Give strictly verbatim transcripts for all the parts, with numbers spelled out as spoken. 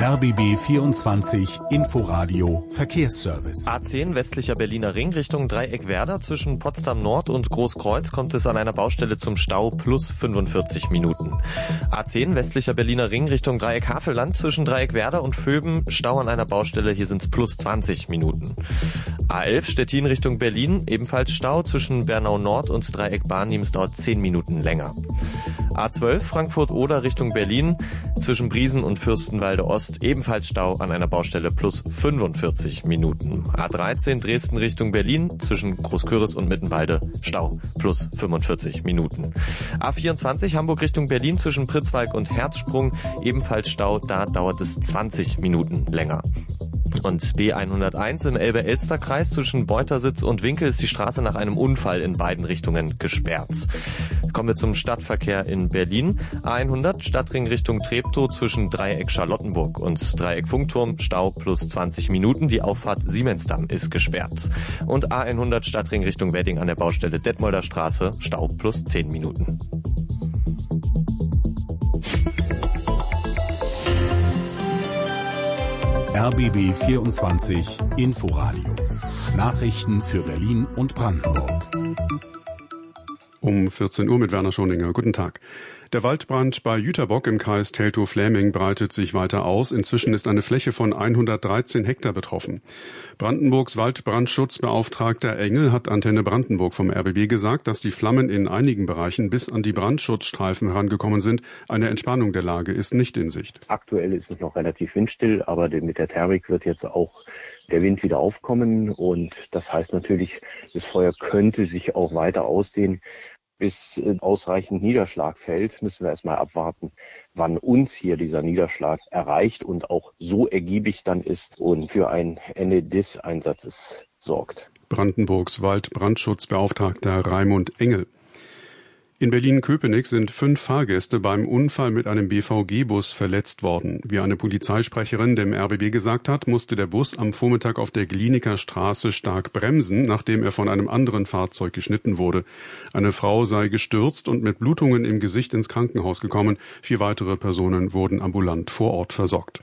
R B B vierundzwanzig Inforadio Verkehrsservice. A zehn westlicher Berliner Ring Richtung Dreieck-Werder. Zwischen Potsdam Nord und Großkreuz kommt es an einer Baustelle zum Stau plus fünfundvierzig Minuten. A zehn westlicher Berliner Ring Richtung Dreieck-Havelland. Zwischen Dreieck-Werder und Vöben Stau an einer Baustelle. Hier sind es plus zwanzig Minuten. A elf Stettin Richtung Berlin. Ebenfalls Stau zwischen Bernau Nord und Dreieck-Barnim. Es dauert zehn Minuten länger. A zwölf Frankfurt-Oder Richtung Berlin. Zwischen Briesen und Fürstenwalde Ost ebenfalls Stau an einer Baustelle plus fünfundvierzig Minuten. A dreizehn Dresden Richtung Berlin. Zwischen Großküritz und Mittenwalde Stau plus fünfundvierzig Minuten. A vierundzwanzig Hamburg Richtung Berlin. Zwischen Pritzwalk und Herzsprung ebenfalls Stau. Da dauert es zwanzig Minuten länger. Und B hunderteins im Elbe-Elster-Kreis zwischen Beutersitz und Winkel ist die Straße nach einem Unfall in beiden Richtungen gesperrt. Kommen wir zum Stadtverkehr in Berlin. A hundert Stadtring Richtung Treptow zwischen Dreieck Charlottenburg und Dreieck Funkturm Stau plus zwanzig Minuten. Die Auffahrt Siemensdamm ist gesperrt. Und A hundert Stadtring Richtung Wedding an der Baustelle Detmolder Straße Stau plus zehn Minuten. R B B vierundzwanzig Inforadio. Nachrichten für Berlin und Brandenburg. Um vierzehn Uhr mit Werner Schoninger. Guten Tag. Der Waldbrand bei Jüterbock im Kreis Teltow-Fläming breitet sich weiter aus. Inzwischen ist eine Fläche von hundertdreizehn Hektar betroffen. Brandenburgs Waldbrandschutzbeauftragter Engel hat Antenne Brandenburg vom R B B gesagt, dass die Flammen in einigen Bereichen bis an die Brandschutzstreifen herangekommen sind. Eine Entspannung der Lage ist nicht in Sicht. Aktuell ist es noch relativ windstill, aber mit der Thermik wird jetzt auch der Wind wieder aufkommen. Und das heißt natürlich, das Feuer könnte sich auch weiter ausdehnen. Bis ausreichend Niederschlag fällt, müssen wir erstmal abwarten, wann uns hier dieser Niederschlag erreicht und auch so ergiebig dann ist und für ein Ende des Einsatzes sorgt. Brandenburgs Waldbrandschutzbeauftragter Raimund Engel. In Berlin-Köpenick sind fünf Fahrgäste beim Unfall mit einem B V G-Bus verletzt worden. Wie eine Polizeisprecherin dem R B B gesagt hat, musste der Bus am Vormittag auf der Glienicker Straße stark bremsen, nachdem er von einem anderen Fahrzeug geschnitten wurde. Eine Frau sei gestürzt und mit Blutungen im Gesicht ins Krankenhaus gekommen. Vier weitere Personen wurden ambulant vor Ort versorgt.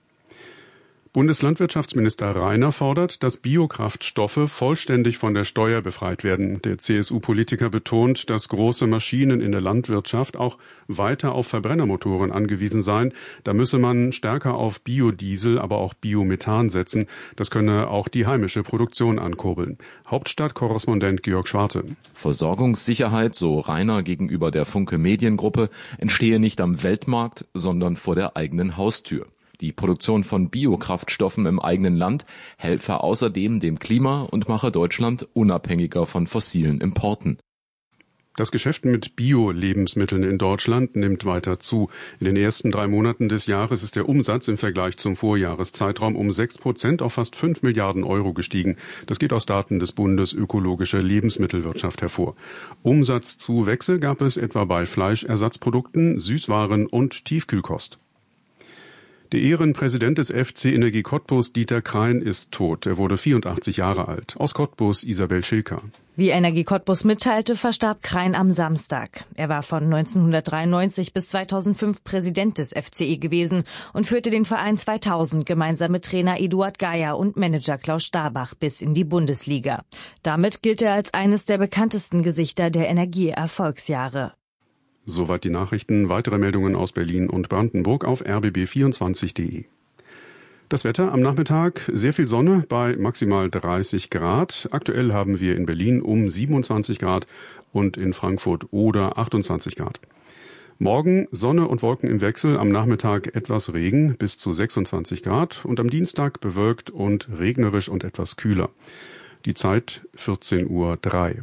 Bundeslandwirtschaftsminister Rainer fordert, dass Biokraftstoffe vollständig von der Steuer befreit werden. Der C S U-Politiker betont, dass große Maschinen in der Landwirtschaft auch weiter auf Verbrennermotoren angewiesen seien. Da müsse man stärker auf Biodiesel, aber auch Biomethan setzen. Das könne auch die heimische Produktion ankurbeln. Hauptstadtkorrespondent Georg Schwarte. Versorgungssicherheit, so Rainer gegenüber der Funke Mediengruppe, entstehe nicht am Weltmarkt, sondern vor der eigenen Haustür. Die Produktion von Biokraftstoffen im eigenen Land helfe außerdem dem Klima und mache Deutschland unabhängiger von fossilen Importen. Das Geschäft mit Bio-Lebensmitteln in Deutschland nimmt weiter zu. In den ersten drei Monaten des Jahres ist der Umsatz im Vergleich zum Vorjahreszeitraum um sechs Prozent auf fast fünf Milliarden Euro gestiegen. Das geht aus Daten des Bundes Ökologische Lebensmittelwirtschaft hervor. Umsatzzuwächse gab es etwa bei Fleischersatzprodukten, Süßwaren und Tiefkühlkost. Der Ehrenpräsident des F C Energie Cottbus, Dieter Krein, ist tot. Er wurde vierundachtzig Jahre alt. Aus Cottbus, Isabel Schilker. Wie Energie Cottbus mitteilte, verstarb Krein am Samstag. Er war von neunzehnhundertdreiundneunzig bis zweitausendfünf Präsident des F C E gewesen und führte den Verein zweitausend gemeinsam mit Trainer Eduard Geier und Manager Klaus Starbach bis in die Bundesliga. Damit gilt er als eines der bekanntesten Gesichter der Energie-Erfolgsjahre. Soweit die Nachrichten. Weitere Meldungen aus Berlin und Brandenburg auf r b b vierundzwanzig punkt de. Das Wetter am Nachmittag, sehr viel Sonne bei maximal dreißig Grad. Aktuell haben wir in Berlin um siebenundzwanzig Grad und in Frankfurt oder achtundzwanzig Grad. Morgen Sonne und Wolken im Wechsel, am Nachmittag etwas Regen bis zu sechsundzwanzig Grad und am Dienstag bewölkt und regnerisch und etwas kühler. Die Zeit vierzehn Uhr drei.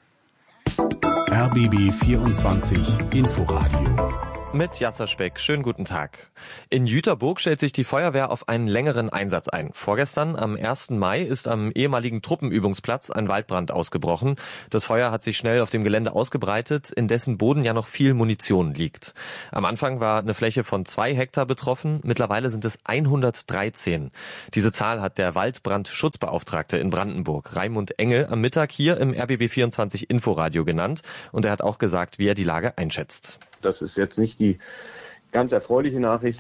R B B vierundzwanzig Inforadio. Mit Jasser Speck. Schönen guten Tag. In Jüterbock stellt sich die Feuerwehr auf einen längeren Einsatz ein. Vorgestern, am ersten Mai, ist am ehemaligen Truppenübungsplatz ein Waldbrand ausgebrochen. Das Feuer hat sich schnell auf dem Gelände ausgebreitet, in dessen Boden ja noch viel Munition liegt. Am Anfang war eine Fläche von zwei Hektar betroffen. Mittlerweile sind es hundertdreizehn. Diese Zahl hat der Waldbrandschutzbeauftragte in Brandenburg, Raimund Engel, am Mittag hier im R B B vierundzwanzig Inforadio genannt. Und er hat auch gesagt, wie er die Lage einschätzt. Das ist jetzt nicht die ganz erfreuliche Nachricht.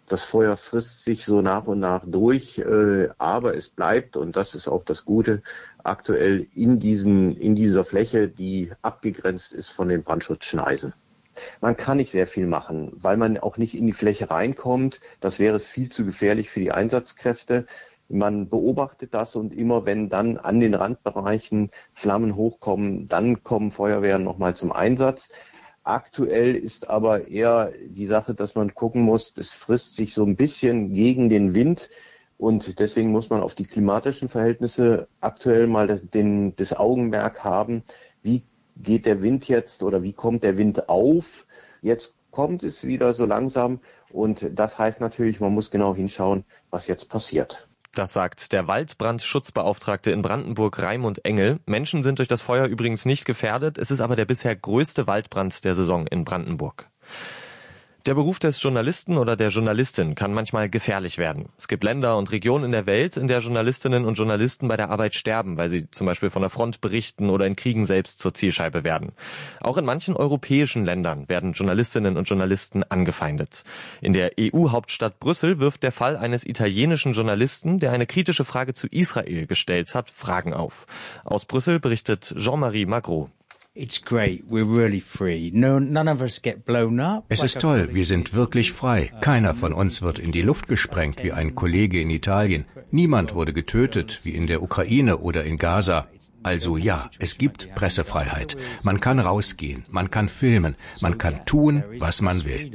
Das Feuer frisst sich so nach und nach durch, äh, aber es bleibt, und das ist auch das Gute, aktuell in diesen, in dieser Fläche, die abgegrenzt ist von den Brandschutzschneisen. Man kann nicht sehr viel machen, weil man auch nicht in die Fläche reinkommt. Das wäre viel zu gefährlich für die Einsatzkräfte. Man beobachtet das und immer wenn dann an den Randbereichen Flammen hochkommen, dann kommen Feuerwehren nochmal zum Einsatz. Aktuell ist aber eher die Sache, dass man gucken muss, das frisst sich so ein bisschen gegen den Wind und deswegen muss man auf die klimatischen Verhältnisse aktuell mal das, den, das Augenmerk haben, wie geht der Wind jetzt oder wie kommt der Wind auf? Jetzt kommt es wieder so langsam und das heißt natürlich, man muss genau hinschauen, was jetzt passiert. Das sagt der Waldbrandschutzbeauftragte in Brandenburg, Raimund Engel. Menschen sind durch das Feuer übrigens nicht gefährdet. Es ist aber der bisher größte Waldbrand der Saison in Brandenburg. Der Beruf des Journalisten oder der Journalistin kann manchmal gefährlich werden. Es gibt Länder und Regionen in der Welt, in der Journalistinnen und Journalisten bei der Arbeit sterben, weil sie zum Beispiel von der Front berichten oder in Kriegen selbst zur Zielscheibe werden. Auch in manchen europäischen Ländern werden Journalistinnen und Journalisten angefeindet. In der E U-Hauptstadt Brüssel wirft der Fall eines italienischen Journalisten, der eine kritische Frage zu Israel gestellt hat, Fragen auf. Aus Brüssel berichtet Jean-Marie Magro. Es ist toll, wir sind wirklich frei. Keiner von uns wird in die Luft gesprengt wie ein Kollege in Italien. Niemand wurde getötet wie in der Ukraine oder in Gaza. Also ja, es gibt Pressefreiheit. Man kann rausgehen, man kann filmen, man kann tun, was man will.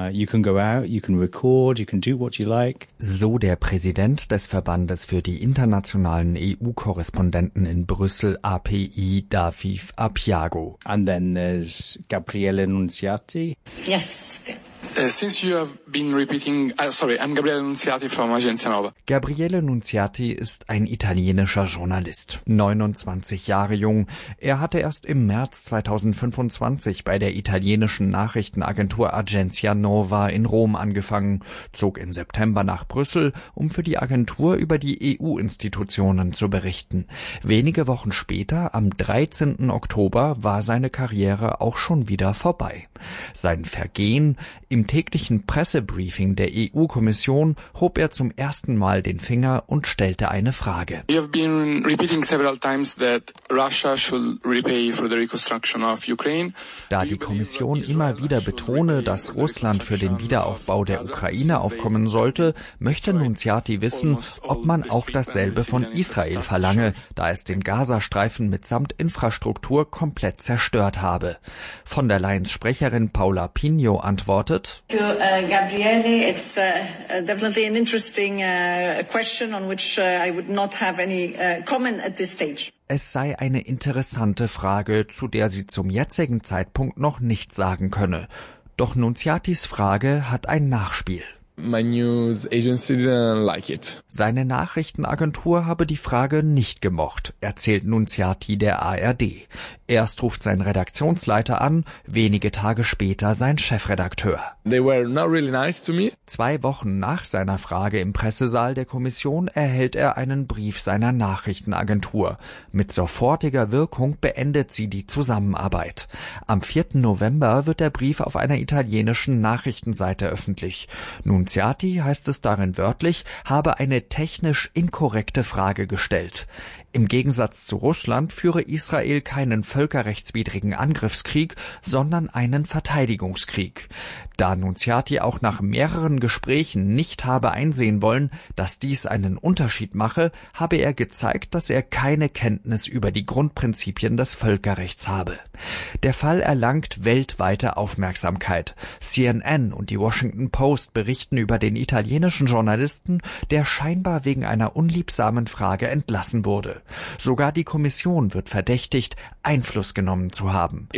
So der Präsident des Verbandes für die internationalen E U-Korrespondenten in Brüssel, A P I, David Apiago. And then there's Gabriele Nunziati. Yes. Uh, since you have been repeating, uh, sorry, I'm Gabriele Nunziati from Agenzia Nova. Gabriele Nunziati ist ein italienischer Journalist, neunundzwanzig Jahre jung. Er hatte erst im März zweitausendfünfundzwanzig bei der italienischen Nachrichtenagentur Agenzia Nova in Rom angefangen, zog im September nach Brüssel, um für die Agentur über die E U-Institutionen zu berichten. Wenige Wochen später, am dreizehnten Oktober, war seine Karriere auch schon wieder vorbei. Sein Vergehen: Im täglichen Pressebriefing der E U-Kommission hob er zum ersten Mal den Finger und stellte eine Frage. We have been repeating several times that Russia should repay for the reconstruction of Ukraine. Da die Kommission immer wieder betone, dass Russland für den Wiederaufbau der Ukraine aufkommen sollte, möchte Nunziati wissen, ob man auch dasselbe von Israel verlange, da es den Gazastreifen mitsamt Infrastruktur komplett zerstört habe. Von der Leyens Sprecherin Paula Pinho antwortet: Thank you, uh, Gabriele. It's uh, definitely an interesting uh, question on which uh, I would not have any uh, comment at this stage. Es sei eine interessante Frage, zu der sie zum jetzigen Zeitpunkt noch nichts sagen könne. Doch Nunziatis Frage hat ein Nachspiel. My news agency didn't like it. Seine Nachrichtenagentur habe die Frage nicht gemocht, erzählt Nunziati der A R D. Erst ruft sein Redaktionsleiter an, wenige Tage später sein Chefredakteur. They were not really nice to me. Zwei Wochen nach seiner Frage im Pressesaal der Kommission erhält er einen Brief seiner Nachrichtenagentur. Mit sofortiger Wirkung beendet sie die Zusammenarbeit. Am vierten November wird der Brief auf einer italienischen Nachrichtenseite öffentlich. Nunziati, heißt es darin wörtlich, habe eine technisch inkorrekte Frage gestellt. Im Gegensatz zu Russland führe Israel keinen völkerrechtswidrigen Angriffskrieg, sondern einen Verteidigungskrieg. Da Nunziati auch nach mehreren Gesprächen nicht habe einsehen wollen, dass dies einen Unterschied mache, habe er gezeigt, dass er keine Kenntnis über die Grundprinzipien des Völkerrechts habe. Der Fall erlangt weltweite Aufmerksamkeit. C N N und die Washington Post berichten über den italienischen Journalisten, der scheinbar wegen einer unliebsamen Frage entlassen wurde. Sogar die Kommission wird verdächtigt, Einfluss genommen zu haben.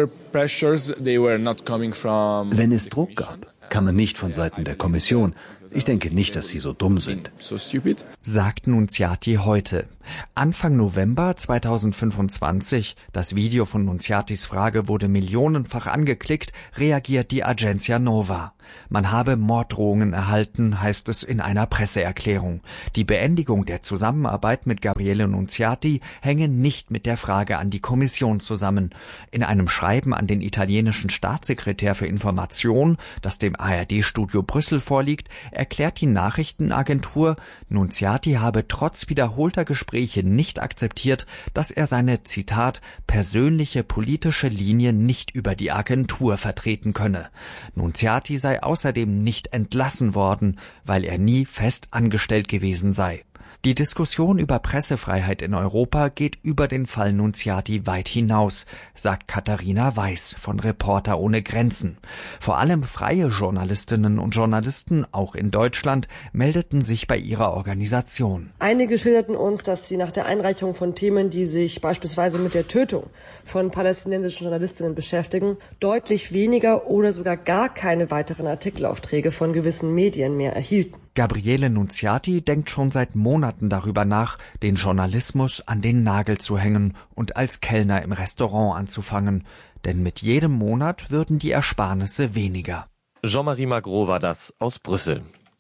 Wenn es Druck gab, kam er nicht von Seiten der Kommission. Ich denke nicht, dass sie so dumm sind, sagt Nunziati heute. Anfang November zweitausendfünfundzwanzig, das Video von Nunziatis Frage wurde millionenfach angeklickt, reagiert die Agenzia Nova. Man habe Morddrohungen erhalten, heißt es in einer Presseerklärung. Die Beendigung der Zusammenarbeit mit Gabriele Nunziati hänge nicht mit der Frage an die Kommission zusammen. In einem Schreiben an den italienischen Staatssekretär für Information, das dem A R D-Studio Brüssel vorliegt, erklärt die Nachrichtenagentur, Nunziati habe trotz wiederholter Gespräche nicht akzeptiert, dass er seine, Zitat, persönliche politische Linie nicht über die Agentur vertreten könne. Nunziati sei außerdem nicht entlassen worden, weil er nie fest angestellt gewesen sei. Die Diskussion über Pressefreiheit in Europa geht über den Fall Nunziati weit hinaus, sagt Katharina Weiß von Reporter ohne Grenzen. Vor allem freie Journalistinnen und Journalisten, auch in Deutschland, meldeten sich bei ihrer Organisation. Einige schilderten uns, dass sie nach der Einreichung von Themen, die sich beispielsweise mit der Tötung von palästinensischen Journalistinnen beschäftigen, deutlich weniger oder sogar gar keine weiteren Artikelaufträge von gewissen Medien mehr erhielten. Gabriele Nunziati denkt schon seit Monaten darüber nach, den Journalismus an den Nagel zu hängen und als Kellner im Restaurant anzufangen. Denn mit jedem Monat würden die Ersparnisse weniger. Jean-Marie Magro war das aus Brüssel.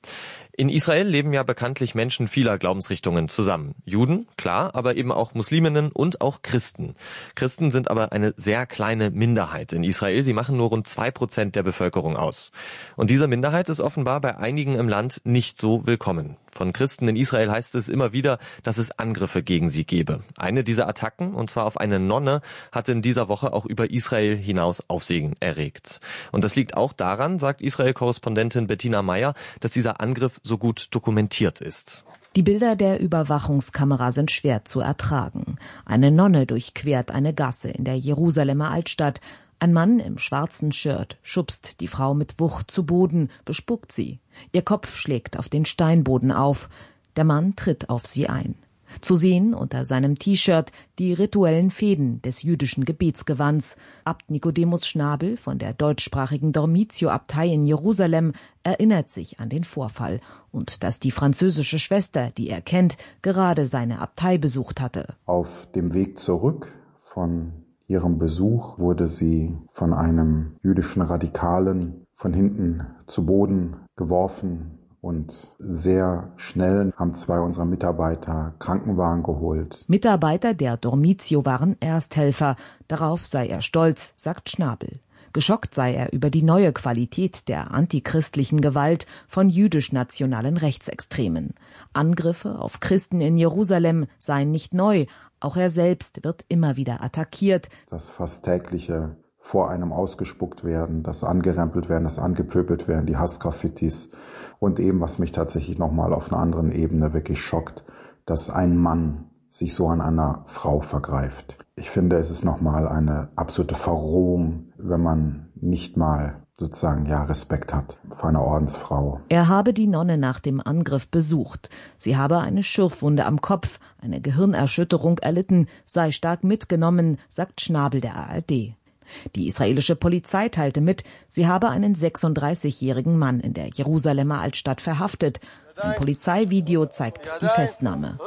In Israel leben ja bekanntlich Menschen vieler Glaubensrichtungen zusammen. Juden, klar, aber eben auch Musliminnen und auch Christen. Christen sind aber eine sehr kleine Minderheit in Israel. Sie machen nur rund zwei Prozent der Bevölkerung aus. Und diese Minderheit ist offenbar bei einigen im Land nicht so willkommen. Von Christen in Israel heißt es immer wieder, dass es Angriffe gegen sie gebe. Eine dieser Attacken, und zwar auf eine Nonne, hatte in dieser Woche auch über Israel hinaus Aufsehen erregt. Und das liegt auch daran, sagt Israel-Korrespondentin Bettina Meyer, dass dieser Angriff so gut dokumentiert ist. Die Bilder der Überwachungskamera sind schwer zu ertragen. Eine Nonne durchquert eine Gasse in der Jerusalemer Altstadt. Ein Mann im schwarzen Shirt schubst die Frau mit Wucht zu Boden, bespuckt sie. Ihr Kopf schlägt auf den Steinboden auf. Der Mann tritt auf sie ein. Zu sehen unter seinem T-Shirt die rituellen Fäden des jüdischen Gebetsgewands. Abt Nikodemus Schnabel von der deutschsprachigen Dormitio-Abtei in Jerusalem erinnert sich an den Vorfall und dass die französische Schwester, die er kennt, gerade seine Abtei besucht hatte. Auf dem Weg zurück von ihrem Besuch wurde sie von einem jüdischen Radikalen von hinten zu Boden geworfen. Und sehr schnell haben zwei unserer Mitarbeiter Krankenwagen geholt. Mitarbeiter der Dormitio waren Ersthelfer. Darauf sei er stolz, sagt Schnabel. Geschockt sei er über die neue Qualität der antichristlichen Gewalt von jüdisch-nationalen Rechtsextremen. Angriffe auf Christen in Jerusalem seien nicht neu. Auch er selbst wird immer wieder attackiert. Das fast tägliche vor einem ausgespuckt werden, das angerempelt werden, das angepöbelt werden, die Hassgraffitis und eben, was mich tatsächlich nochmal auf einer anderen Ebene wirklich schockt, dass ein Mann sich so an einer Frau vergreift. Ich finde, es ist nochmal eine absolute Verrohung, wenn man nicht mal sozusagen ja Respekt hat vor einer Ordensfrau. Er habe die Nonne nach dem Angriff besucht. Sie habe eine Schürfwunde am Kopf, eine Gehirnerschütterung erlitten, sei stark mitgenommen, sagt Schnabel der A R D. Die israelische Polizei teilte mit, sie habe einen sechsunddreißigjährigen Mann in der Jerusalemer Altstadt verhaftet. Ein Polizeivideo zeigt die Festnahme.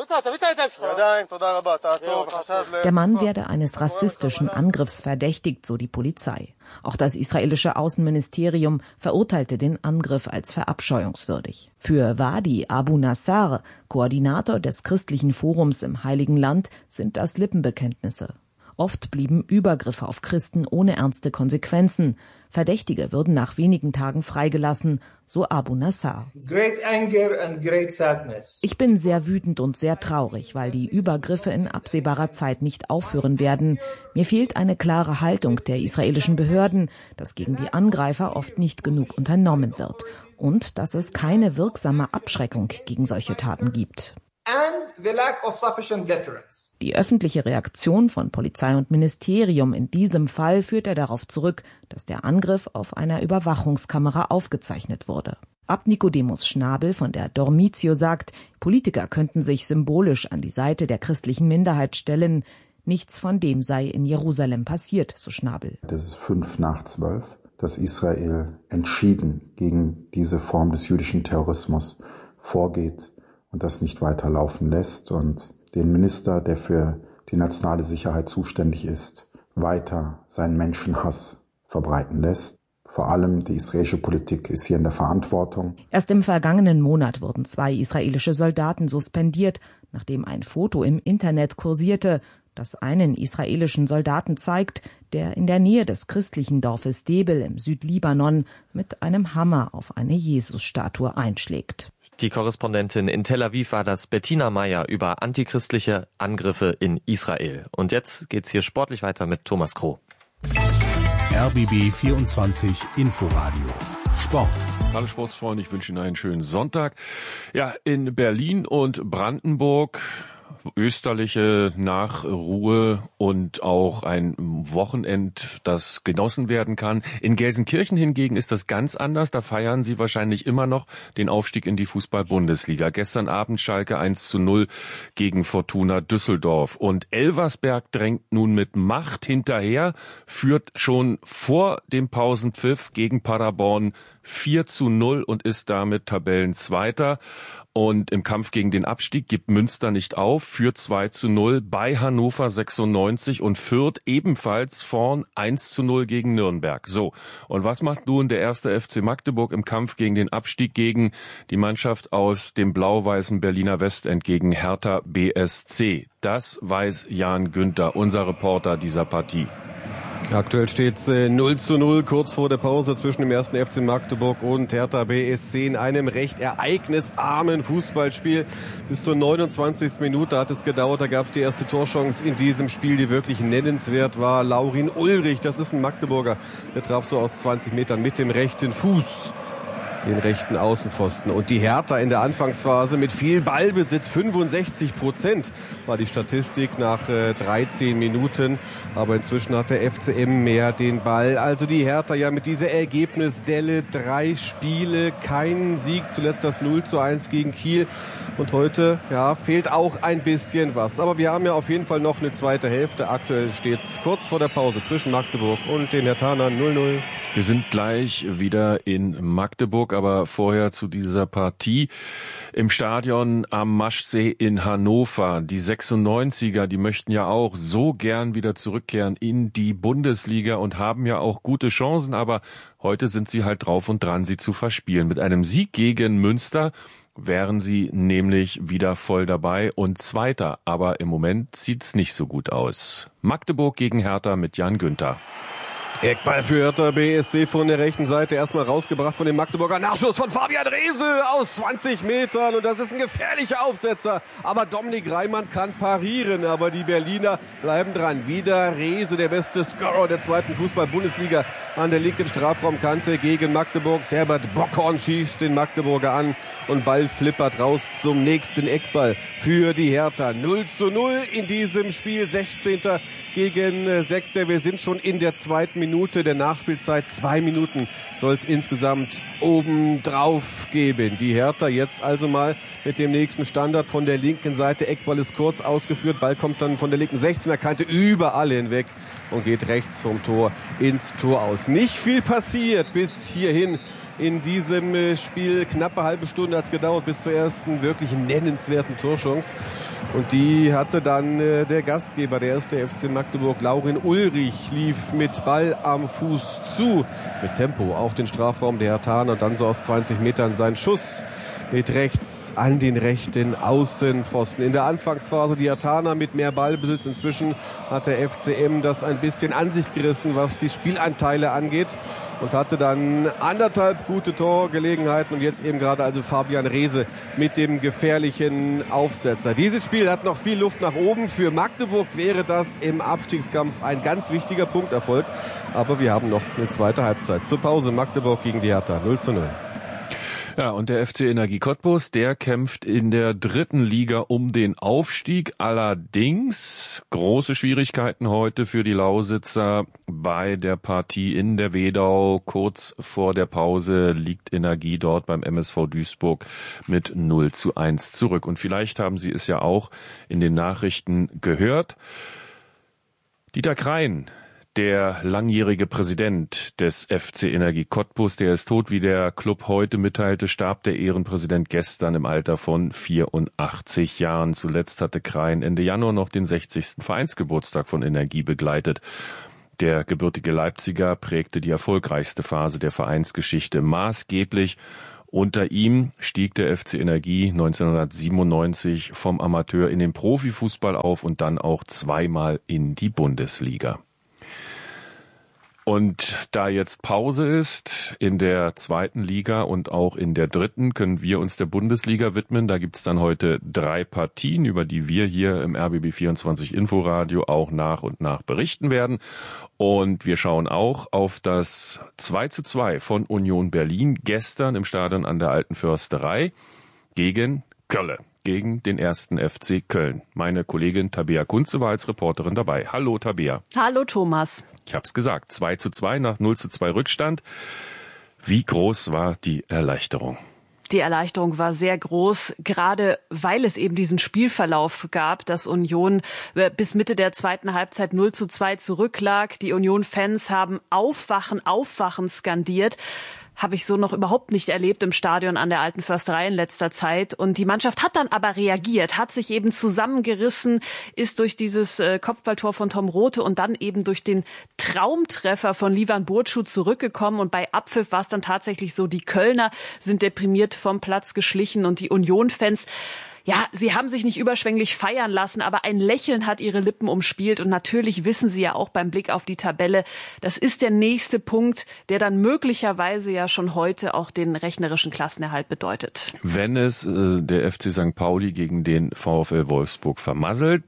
Der Mann werde eines rassistischen Angriffs verdächtigt, so die Polizei. Auch das israelische Außenministerium verurteilte den Angriff als verabscheuungswürdig. Für Wadi Abu Nassar, Koordinator des christlichen Forums im Heiligen Land, sind das Lippenbekenntnisse. Oft blieben Übergriffe auf Christen ohne ernste Konsequenzen. Verdächtige würden nach wenigen Tagen freigelassen, so Abu Nassar. Ich bin sehr wütend und sehr traurig, weil die Übergriffe in absehbarer Zeit nicht aufhören werden. Mir fehlt eine klare Haltung der israelischen Behörden, dass gegen die Angreifer oft nicht genug unternommen wird und dass es keine wirksame Abschreckung gegen solche Taten gibt. Die öffentliche Reaktion von Polizei und Ministerium in diesem Fall führt er darauf zurück, dass der Angriff auf einer Überwachungskamera aufgezeichnet wurde. Abt Nikodemus Schnabel von der Dormitio sagt, Politiker könnten sich symbolisch an die Seite der christlichen Minderheit stellen. Nichts von dem sei in Jerusalem passiert, so Schnabel. Das ist fünf nach zwölf, dass Israel entschieden gegen diese Form des jüdischen Terrorismus vorgeht und das nicht weiterlaufen lässt und den Minister, der für die nationale Sicherheit zuständig ist, weiter seinen Menschenhass verbreiten lässt. Vor allem die israelische Politik ist hier in der Verantwortung. Erst im vergangenen Monat wurden zwei israelische Soldaten suspendiert, nachdem ein Foto im Internet kursierte, das einen israelischen Soldaten zeigt, der in der Nähe des christlichen Dorfes Debel im Südlibanon mit einem Hammer auf eine Jesusstatue einschlägt. Die Korrespondentin in Tel Aviv war das Bettina Meyer über antichristliche Angriffe in Israel. Und jetzt geht's hier sportlich weiter mit Thomas Kroh. R B B vierundzwanzig Inforadio Sport. Hallo Sportsfreunde, ich wünsche Ihnen einen schönen Sonntag. Ja, in Berlin und Brandenburg österliche Nachruhe und auch ein Wochenend, das genossen werden kann. In Gelsenkirchen hingegen ist das ganz anders. Da feiern sie wahrscheinlich immer noch den Aufstieg in die Fußball-Bundesliga. Gestern Abend Schalke eins zu null gegen Fortuna Düsseldorf. Und Elversberg drängt nun mit Macht hinterher, führt schon vor dem Pausenpfiff gegen Paderborn vier zu null und ist damit Tabellenzweiter. Und im Kampf gegen den Abstieg gibt Münster nicht auf, führt zwei zu null bei Hannover sechsundneunzig und Fürth ebenfalls vorn eins zu null gegen Nürnberg. So, und was macht nun der erste F C Magdeburg im Kampf gegen den Abstieg gegen die Mannschaft aus dem blau-weißen Berliner Westend gegen Hertha B S C? Das weiß Jan Günther, unser Reporter dieser Partie. Aktuell steht es äh, null zu null kurz vor der Pause zwischen dem ersten F C Magdeburg und Hertha B S C in einem recht ereignisarmen Fußballspiel. Bis zur neunundzwanzigsten Minute hat es gedauert, da gab es die erste Torchance in diesem Spiel, die wirklich nennenswert war. Laurin Ulrich, das ist ein Magdeburger, der traf so aus zwanzig Metern mit dem rechten Fuß den rechten Außenpfosten. Und die Hertha in der Anfangsphase mit viel Ballbesitz, fünfundsechzig Prozent war die Statistik nach äh, dreizehn Minuten. Aber inzwischen hat der F C M mehr den Ball. Also die Hertha ja mit dieser Ergebnisdelle, drei Spiele, keinen Sieg, zuletzt das null zu eins gegen Kiel. Und heute, ja, fehlt auch ein bisschen was. Aber wir haben ja auf jeden Fall noch eine zweite Hälfte. Aktuell steht es kurz vor der Pause zwischen Magdeburg und den Herthanern null null. Wir sind gleich wieder in Magdeburg, aber vorher zu dieser Partie im Stadion am Maschsee in Hannover. Die sechsundneunziger, die möchten ja auch so gern wieder zurückkehren in die Bundesliga und haben ja auch gute Chancen, aber heute sind sie halt drauf und dran, sie zu verspielen. Mit einem Sieg gegen Münster wären sie nämlich wieder voll dabei und Zweiter, aber im Moment sieht's nicht so gut aus. Magdeburg gegen Hertha mit Jan Günther. Eckball für Hertha B S C von der rechten Seite, erstmal rausgebracht von dem Magdeburger. Nachschuss von Fabian Reese aus zwanzig Metern und das ist ein gefährlicher Aufsetzer. Aber Dominik Reimann kann parieren, aber die Berliner bleiben dran. Wieder Reese, der beste Scorer der zweiten Fußball-Bundesliga an der linken Strafraumkante gegen Magdeburg. Herbert Bockhorn schießt den Magdeburger an und Ball flippert raus zum nächsten Eckball für die Hertha. null zu null in diesem Spiel, sechzehnter gegen sechster. Wir sind schon in der zweiten Minute der Nachspielzeit. Zwei Minuten soll es insgesamt oben drauf geben. Die Hertha jetzt also mal mit dem nächsten Standard von der linken Seite. Eckball ist kurz ausgeführt. Ball kommt dann von der linken sechzehner Kante über alle hinweg und geht rechts vom Tor ins Tor aus. Nicht viel passiert bis hierhin in diesem Spiel. Knappe halbe Stunde hat es gedauert bis zur ersten wirklich nennenswerten Torchance. Und die hatte dann äh, der Gastgeber, der erste F C Magdeburg, Laurin Ulrich, lief mit Ball am Fuß zu, mit Tempo auf den Strafraum der Herthaner und dann so aus zwanzig Metern sein Schuss mit rechts an den rechten Außenpfosten. In der Anfangsphase die Herthaner mit mehr Ballbesitz. Inzwischen hat der F C M das ein bisschen an sich gerissen, was die Spielanteile angeht und hatte dann anderthalb gute Torgelegenheiten und jetzt eben gerade also Fabian Reese mit dem gefährlichen Aufsetzer. Dieses Spiel hat noch viel Luft nach oben. Für Magdeburg wäre das im Abstiegskampf ein ganz wichtiger Punkterfolg. Aber wir haben noch eine zweite Halbzeit. Zur Pause Magdeburg gegen die Hertha null zu null. Ja, und der F C Energie Cottbus, der kämpft in der dritten Liga um den Aufstieg. Allerdings große Schwierigkeiten heute für die Lausitzer bei der Partie in der Wedau. Kurz vor der Pause liegt Energie dort beim M S V Duisburg mit null zu eins zurück. Und vielleicht haben Sie es ja auch in den Nachrichten gehört. Dieter Krein, der langjährige Präsident des F C Energie Cottbus, der ist tot, wie der Club heute mitteilte, starb der Ehrenpräsident gestern im Alter von vierundachtzig Jahren. Zuletzt hatte Krein Ende Januar noch den sechzigsten Vereinsgeburtstag von Energie begleitet. Der gebürtige Leipziger prägte die erfolgreichste Phase der Vereinsgeschichte maßgeblich. Unter ihm stieg der F C Energie neunzehnhundertsiebenundneunzig vom Amateur in den Profifußball auf und dann auch zweimal in die Bundesliga. Und da jetzt Pause ist in der zweiten Liga und auch in der dritten, können wir uns der Bundesliga widmen. Da gibt's dann heute drei Partien, über die wir hier im R B B vierundzwanzig Inforadio auch nach und nach berichten werden. Und wir schauen auch auf das zwei zu zwei von Union Berlin gestern im Stadion an der Alten Försterei gegen Kölle, gegen den ersten F C Köln. Meine Kollegin Tabea Kunze war als Reporterin dabei. Hallo Tabea. Hallo Thomas. Ich hab's gesagt, zwei zu zwei nach null zu zwei Rückstand. Wie groß war die Erleichterung? Die Erleichterung war sehr groß, gerade weil es eben diesen Spielverlauf gab, dass Union bis Mitte der zweiten Halbzeit null zu zwei zurücklag. Die Union-Fans haben Aufwachen, Aufwachen skandiert. Habe ich so noch überhaupt nicht erlebt im Stadion an der Alten Försterei in letzter Zeit. Und die Mannschaft hat dann aber reagiert, hat sich eben zusammengerissen, ist durch dieses äh, Kopfballtor von Tom Rothe und dann eben durch den Traumtreffer von Livan Burcu zurückgekommen. Und bei Abpfiff war es dann tatsächlich so, die Kölner sind deprimiert vom Platz geschlichen und die Union-Fans, ja, sie haben sich nicht überschwänglich feiern lassen, aber ein Lächeln hat ihre Lippen umspielt. Und natürlich wissen sie ja auch beim Blick auf die Tabelle, das ist der nächste Punkt, der dann möglicherweise ja schon heute auch den rechnerischen Klassenerhalt bedeutet. Wenn es äh, der F C Sankt Pauli gegen den VfL Wolfsburg vermasselt,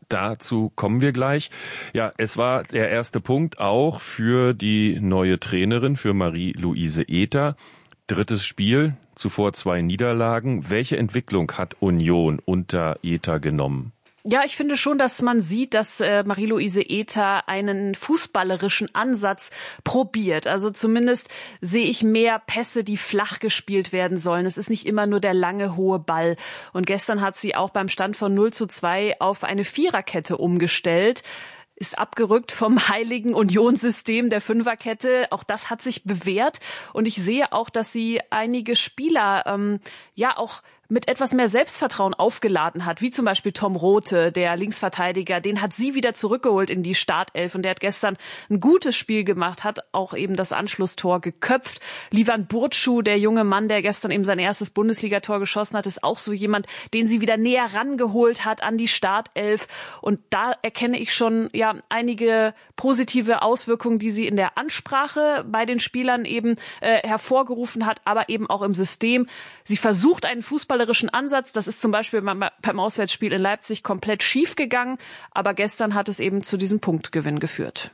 dazu kommen wir gleich. Ja, es war der erste Punkt auch für die neue Trainerin, für Marie-Louise Ether. Drittes Spiel, zuvor zwei Niederlagen. Welche Entwicklung hat Union unter Ether genommen? Ja, ich finde schon, dass man sieht, dass äh, Marie-Louise Ether einen fußballerischen Ansatz probiert. Also zumindest sehe ich mehr Pässe, die flach gespielt werden sollen. Es ist nicht immer nur der lange, hohe Ball. Und gestern hat sie auch beim Stand von null zu zwei auf eine Viererkette umgestellt. Ist abgerückt vom heiligen Unionssystem der Fünferkette. Auch das hat sich bewährt. Und ich sehe auch, dass sie einige Spieler ähm, ja auch mit etwas mehr Selbstvertrauen aufgeladen hat, wie zum Beispiel Tom Rothe, der Linksverteidiger, den hat sie wieder zurückgeholt in die Startelf und der hat gestern ein gutes Spiel gemacht, hat auch eben das Anschlusstor geköpft. Livan Burcu, der junge Mann, der gestern eben sein erstes Bundesligator geschossen hat, ist auch so jemand, den sie wieder näher rangeholt hat an die Startelf und da erkenne ich schon ja einige positive Auswirkungen, die sie in der Ansprache bei den Spielern eben äh, hervorgerufen hat, aber eben auch im System. Sie versucht einen Fußball Ansatz. Das ist zum Beispiel beim Auswärtsspiel in Leipzig komplett schief gegangen, aber gestern hat es eben zu diesem Punktgewinn geführt.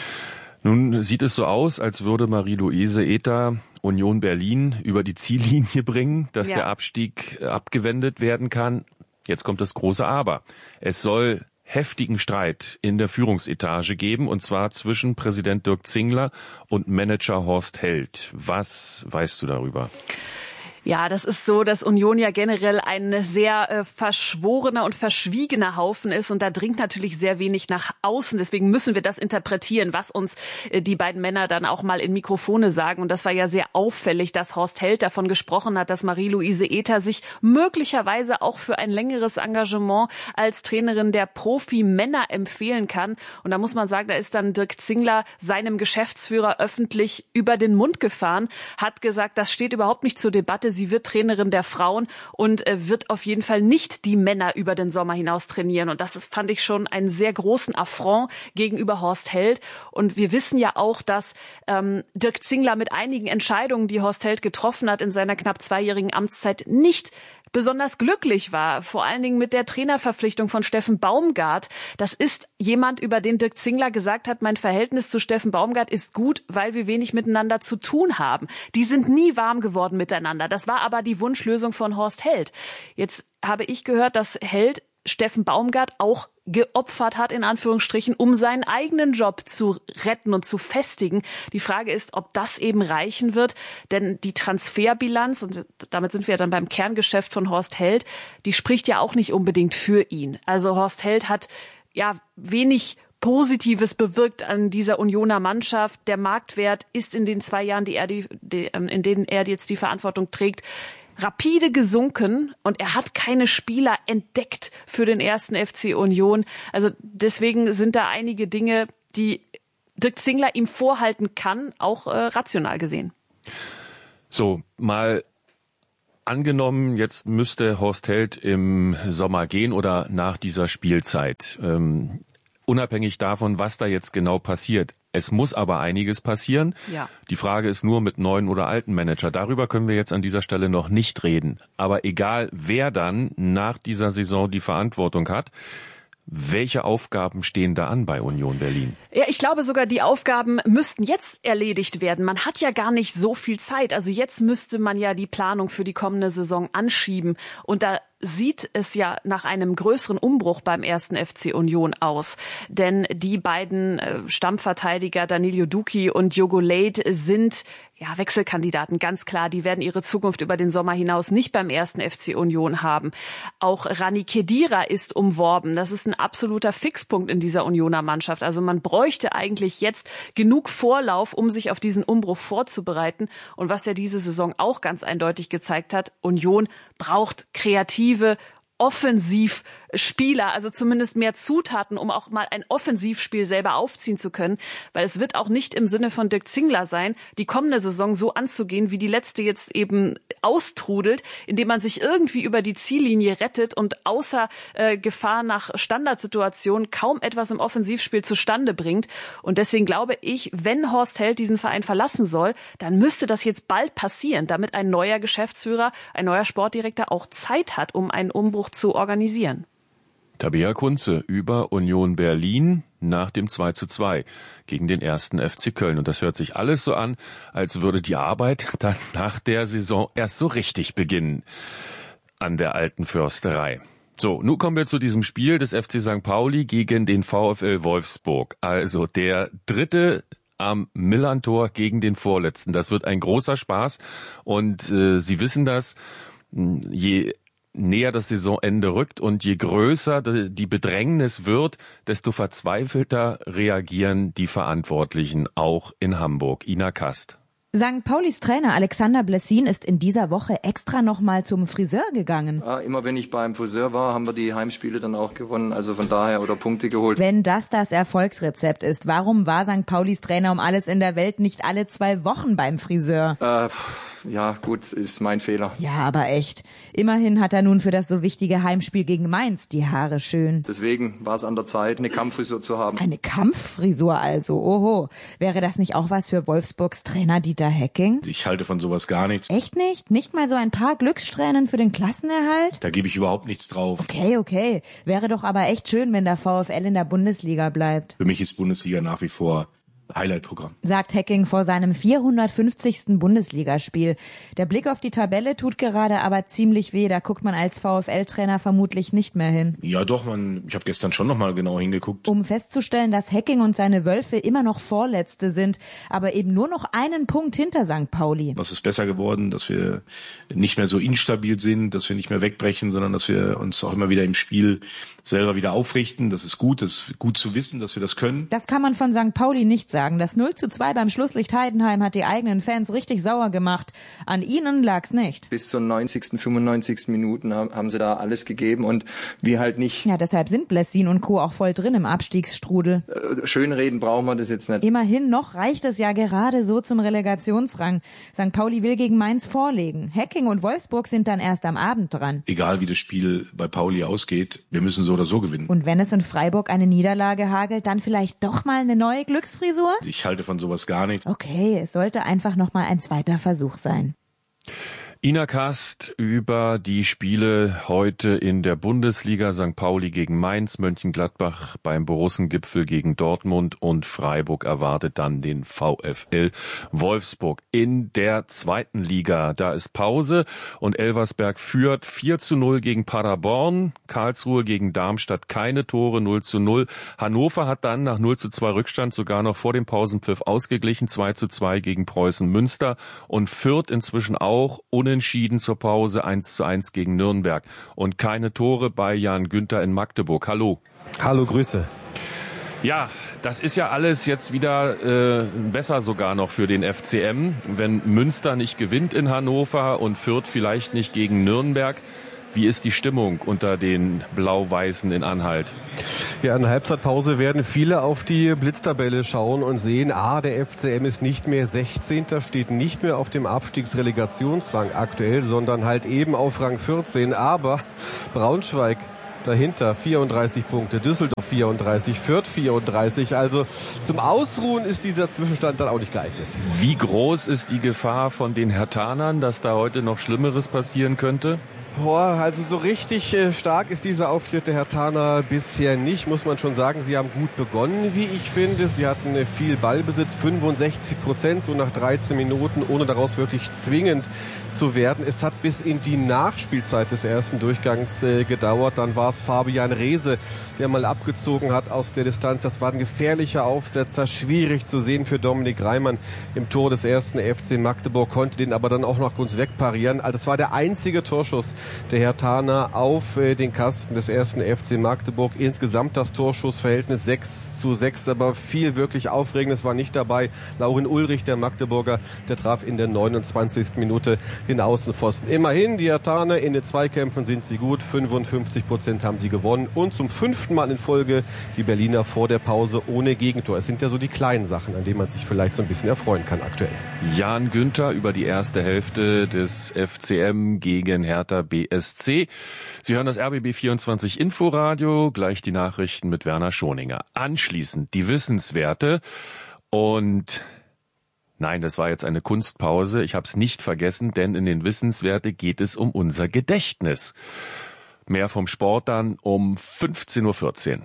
Nun sieht es so aus, als würde Marie-Louise Ether Union Berlin über die Ziellinie bringen, dass ja. der Abstieg abgewendet werden kann. Jetzt kommt das große Aber. Es soll heftigen Streit in der Führungsetage geben, und zwar zwischen Präsident Dirk Zingler und Manager Horst Held. Was weißt du darüber? Ja, das ist so, dass Union ja generell ein sehr äh, verschworener und verschwiegener Haufen ist und da dringt natürlich sehr wenig nach außen. Deswegen müssen wir das interpretieren, was uns äh, die beiden Männer dann auch mal in Mikrofone sagen. Und das war ja sehr auffällig, dass Horst Held davon gesprochen hat, dass Marie-Louise Ether sich möglicherweise auch für ein längeres Engagement als Trainerin der Profi-Männer empfehlen kann. Und da muss man sagen, da ist dann Dirk Zingler seinem Geschäftsführer öffentlich über den Mund gefahren, hat gesagt, das steht überhaupt nicht zur Debatte. Sie wird Trainerin der Frauen und äh, wird auf jeden Fall nicht die Männer über den Sommer hinaus trainieren. Und das ist, fand ich schon einen sehr großen Affront gegenüber Horst Held. Und wir wissen ja auch, dass ähm, Dirk Zingler mit einigen Entscheidungen, die Horst Held getroffen hat in seiner knapp zweijährigen Amtszeit, nicht besonders glücklich war, vor allen Dingen mit der Trainerverpflichtung von Steffen Baumgart. Das ist jemand, über den Dirk Zingler gesagt hat, mein Verhältnis zu Steffen Baumgart ist gut, weil wir wenig miteinander zu tun haben. Die sind nie warm geworden miteinander. Das war aber die Wunschlösung von Horst Held. Jetzt habe ich gehört, dass Held Steffen Baumgart auch geopfert hat, in Anführungsstrichen, um seinen eigenen Job zu retten und zu festigen. Die Frage ist, ob das eben reichen wird, denn die Transferbilanz, und damit sind wir ja dann beim Kerngeschäft von Horst Held, die spricht ja auch nicht unbedingt für ihn. Also Horst Held hat ja wenig Positives bewirkt an dieser Unioner Mannschaft. Der Marktwert ist in den zwei Jahren, die er die, die, in denen er jetzt die Verantwortung trägt, rapide gesunken und er hat keine Spieler entdeckt für den ersten F C Union. Also deswegen sind da einige Dinge, die Dirk Zingler ihm vorhalten kann, auch äh, rational gesehen. So, mal angenommen, jetzt müsste Horst Held im Sommer gehen oder nach dieser Spielzeit. Ähm, unabhängig davon, was da jetzt genau passiert. Es muss aber einiges passieren. Ja. Die Frage ist nur mit neuen oder alten Manager. Darüber können wir jetzt an dieser Stelle noch nicht reden. Aber egal, wer dann nach dieser Saison die Verantwortung hat, welche Aufgaben stehen da an bei Union Berlin? Ja, ich glaube sogar, die Aufgaben müssten jetzt erledigt werden. Man hat ja gar nicht so viel Zeit. Also jetzt müsste man ja die Planung für die kommende Saison anschieben. Und da sieht es ja nach einem größeren Umbruch beim ersten F C Union aus. Denn die beiden Stammverteidiger Danilo Duki und Jogo Leid sind ja Wechselkandidaten, ganz klar. Die werden ihre Zukunft über den Sommer hinaus nicht beim ersten F C Union haben. Auch Rani Khedira ist umworben. Das ist ein absoluter Fixpunkt in dieser Unioner Mannschaft. Also man bräuchte eigentlich jetzt genug Vorlauf, um sich auf diesen Umbruch vorzubereiten. Und was ja diese Saison auch ganz eindeutig gezeigt hat, Union braucht kreative Offensivspieler, also zumindest mehr Zutaten, um auch mal ein Offensivspiel selber aufziehen zu können, weil es wird auch nicht im Sinne von Dirk Zingler sein, die kommende Saison so anzugehen, wie die letzte jetzt eben austrudelt, indem man sich irgendwie über die Ziellinie rettet und außer äh, Gefahr nach Standardsituationen kaum etwas im Offensivspiel zustande bringt. Und deswegen glaube ich, wenn Horst Held diesen Verein verlassen soll, dann müsste das jetzt bald passieren, damit ein neuer Geschäftsführer, ein neuer Sportdirektor auch Zeit hat, um einen Umbruch zu organisieren. Tabea Kunze über Union Berlin nach dem zwei zu zwei gegen den ersten F C Köln. Und das hört sich alles so an, als würde die Arbeit dann nach der Saison erst so richtig beginnen an der alten Försterei. So, nun kommen wir zu diesem Spiel des F C Sankt Pauli gegen den VfL Wolfsburg. Also der dritte am Millerntor gegen den Vorletzten. Das wird ein großer Spaß und äh, Sie wissen das, je näher das Saisonende rückt und je größer die Bedrängnis wird, desto verzweifelter reagieren die Verantwortlichen, auch in Hamburg. Ina Kast. Sankt Paulis Trainer Alexander Blessin ist in dieser Woche extra nochmal zum Friseur gegangen. Ja, immer wenn ich beim Friseur war, haben wir die Heimspiele dann auch gewonnen, also von daher oder Punkte geholt. Wenn das das Erfolgsrezept ist, warum war Sankt Paulis Trainer um alles in der Welt nicht alle zwei Wochen beim Friseur? Äh, ja gut, ist mein Fehler. Ja, aber echt. Immerhin hat er nun für das so wichtige Heimspiel gegen Mainz die Haare schön. Deswegen war es an der Zeit, eine Kampffrisur zu haben. Eine Kampffrisur also, oho. Wäre das nicht auch was für Wolfsburgs Trainer Dieter Hecking? Ich halte von sowas gar nichts. Echt nicht? Nicht mal so ein paar Glückssträhnen für den Klassenerhalt? Da gebe ich überhaupt nichts drauf. Okay, okay. Wäre doch aber echt schön, wenn der VfL in der Bundesliga bleibt. Für mich ist Bundesliga nach wie vor Highlight-Programm. Sagt Hecking vor seinem vierhundertfünfzigsten Bundesligaspiel. Der Blick auf die Tabelle tut gerade aber ziemlich weh. Da guckt man als VfL-Trainer vermutlich nicht mehr hin. Ja doch, man, ich habe gestern schon noch mal genau hingeguckt. Um festzustellen, dass Hecking und seine Wölfe immer noch Vorletzte sind, aber eben nur noch einen Punkt hinter Sankt Pauli. Was ist besser geworden, dass wir nicht mehr so instabil sind, dass wir nicht mehr wegbrechen, sondern dass wir uns auch immer wieder im Spiel selber wieder aufrichten. Das ist gut, das ist gut zu wissen, dass wir das können. Das kann man von Sankt Pauli nicht sagen. Das null zu zwei beim Schlusslicht Heidenheim hat die eigenen Fans richtig sauer gemacht. An ihnen lag's nicht. Bis zur neunzigsten, fünfundneunzigsten Minuten haben sie da alles gegeben und wir halt nicht. Ja, deshalb sind Blessin und Co. auch voll drin im Abstiegsstrudel. Äh, Schönreden brauchen wir das jetzt nicht. Immerhin noch reicht es ja gerade so zum Relegationsrang. Sankt Pauli will gegen Mainz vorlegen. Hecking und Wolfsburg sind dann erst am Abend dran. Egal wie das Spiel bei Pauli ausgeht, wir müssen so oder so gewinnen. Und wenn es in Freiburg eine Niederlage hagelt, dann vielleicht doch mal eine neue Glücksfrisur? Ich halte von sowas gar nichts. Okay, es sollte einfach noch mal ein zweiter Versuch sein. Ina Kast über die Spiele heute in der Bundesliga. Sankt Pauli gegen Mainz, Mönchengladbach beim Borussengipfel gegen Dortmund und Freiburg erwartet dann den VfL Wolfsburg. In der zweiten Liga, da ist Pause und Elversberg führt vier zu null gegen Paderborn, Karlsruhe gegen Darmstadt keine Tore, null zu null. Hannover hat dann nach null zu zwei Rückstand sogar noch vor dem Pausenpfiff ausgeglichen, zwei zu zwei gegen Preußen Münster und Fürth inzwischen auch unentschieden zur Pause, eins zu eins gegen Nürnberg. Und keine Tore bei Jan Günther in Magdeburg. Hallo. Hallo, Grüße. Ja, das ist ja alles jetzt wieder äh, besser sogar noch für den F C M. Wenn Münster nicht gewinnt in Hannover und Fürth vielleicht nicht gegen Nürnberg, Wie ist die Stimmung unter den Blau-Weißen in Anhalt? Ja, in der Halbzeitpause werden viele auf die Blitztabelle schauen und sehen, ah, der F C M ist nicht mehr sechzehnter, steht nicht mehr auf dem Abstiegsrelegationsrang aktuell, sondern halt eben auf Rang vierzehn. Aber Braunschweig dahinter vierunddreißig Punkte, Düsseldorf vierunddreißig, Fürth vierunddreißig. Also zum Ausruhen ist dieser Zwischenstand dann auch nicht geeignet. Wie groß ist die Gefahr von den Herthanern, dass da heute noch Schlimmeres passieren könnte? Boah, also so richtig äh, stark ist dieser Auftritt der Herthaner bisher nicht, muss man schon sagen. Sie haben gut begonnen, wie ich finde. Sie hatten äh, viel Ballbesitz, fünfundsechzig Prozent, so nach dreizehn Minuten, ohne daraus wirklich zwingend zu werden. Es hat bis in die Nachspielzeit des ersten Durchgangs äh, gedauert. Dann war es Fabian Reese, der mal abgezogen hat aus der Distanz. Das war ein gefährlicher Aufsetzer, schwierig zu sehen für Dominik Reimann im Tor des ersten F C Magdeburg, konnte den aber dann auch noch kurz wegparieren. Also das war der einzige Torschuss der Herthaner auf äh, den Kasten des ersten F C Magdeburg. Insgesamt das Torschussverhältnis sechs zu sechs, aber viel wirklich Aufregendes war nicht dabei. Laurin Ulrich, der Magdeburger, der traf in der neunundzwanzigsten Minute den Außenpfosten. Immerhin, die Herthaner in den Zweikämpfen sind sie gut, fünfundfünfzig Prozent haben sie gewonnen und zum fünften Mal in Folge die Berliner vor der Pause ohne Gegentor. Es sind ja so die kleinen Sachen, an denen man sich vielleicht so ein bisschen erfreuen kann aktuell. Jan Günther über die erste Hälfte des F C M gegen Hertha B S C. Sie hören das R B B vierundzwanzig Inforadio, gleich die Nachrichten mit Werner Schoninger. Anschließend die Wissenswerte und nein, das war jetzt eine Kunstpause. Ich habe es nicht vergessen, denn in den Wissenswerte geht es um unser Gedächtnis. Mehr vom Sport dann um fünfzehn Uhr vierzehn.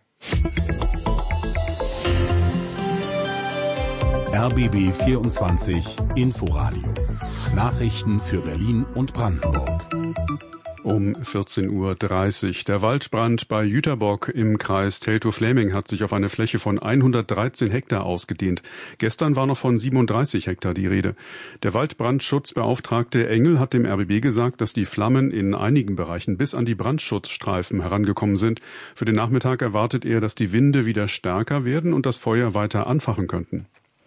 R B B vierundzwanzig Inforadio. Nachrichten für Berlin und Brandenburg. Um vierzehn Uhr dreißig. Der Waldbrand bei Jüterbock im Kreis Teltow-Fläming hat sich auf eine Fläche von hundertdreizehn Hektar ausgedehnt. Gestern war noch von siebenunddreißig Hektar die Rede. Der Waldbrandschutzbeauftragte Engel hat dem R B B gesagt, dass die Flammen in einigen Bereichen bis an die Brandschutzstreifen herangekommen sind. Für den Nachmittag erwartet er, dass die Winde wieder stärker werden und das Feuer weiter anfachen könnten.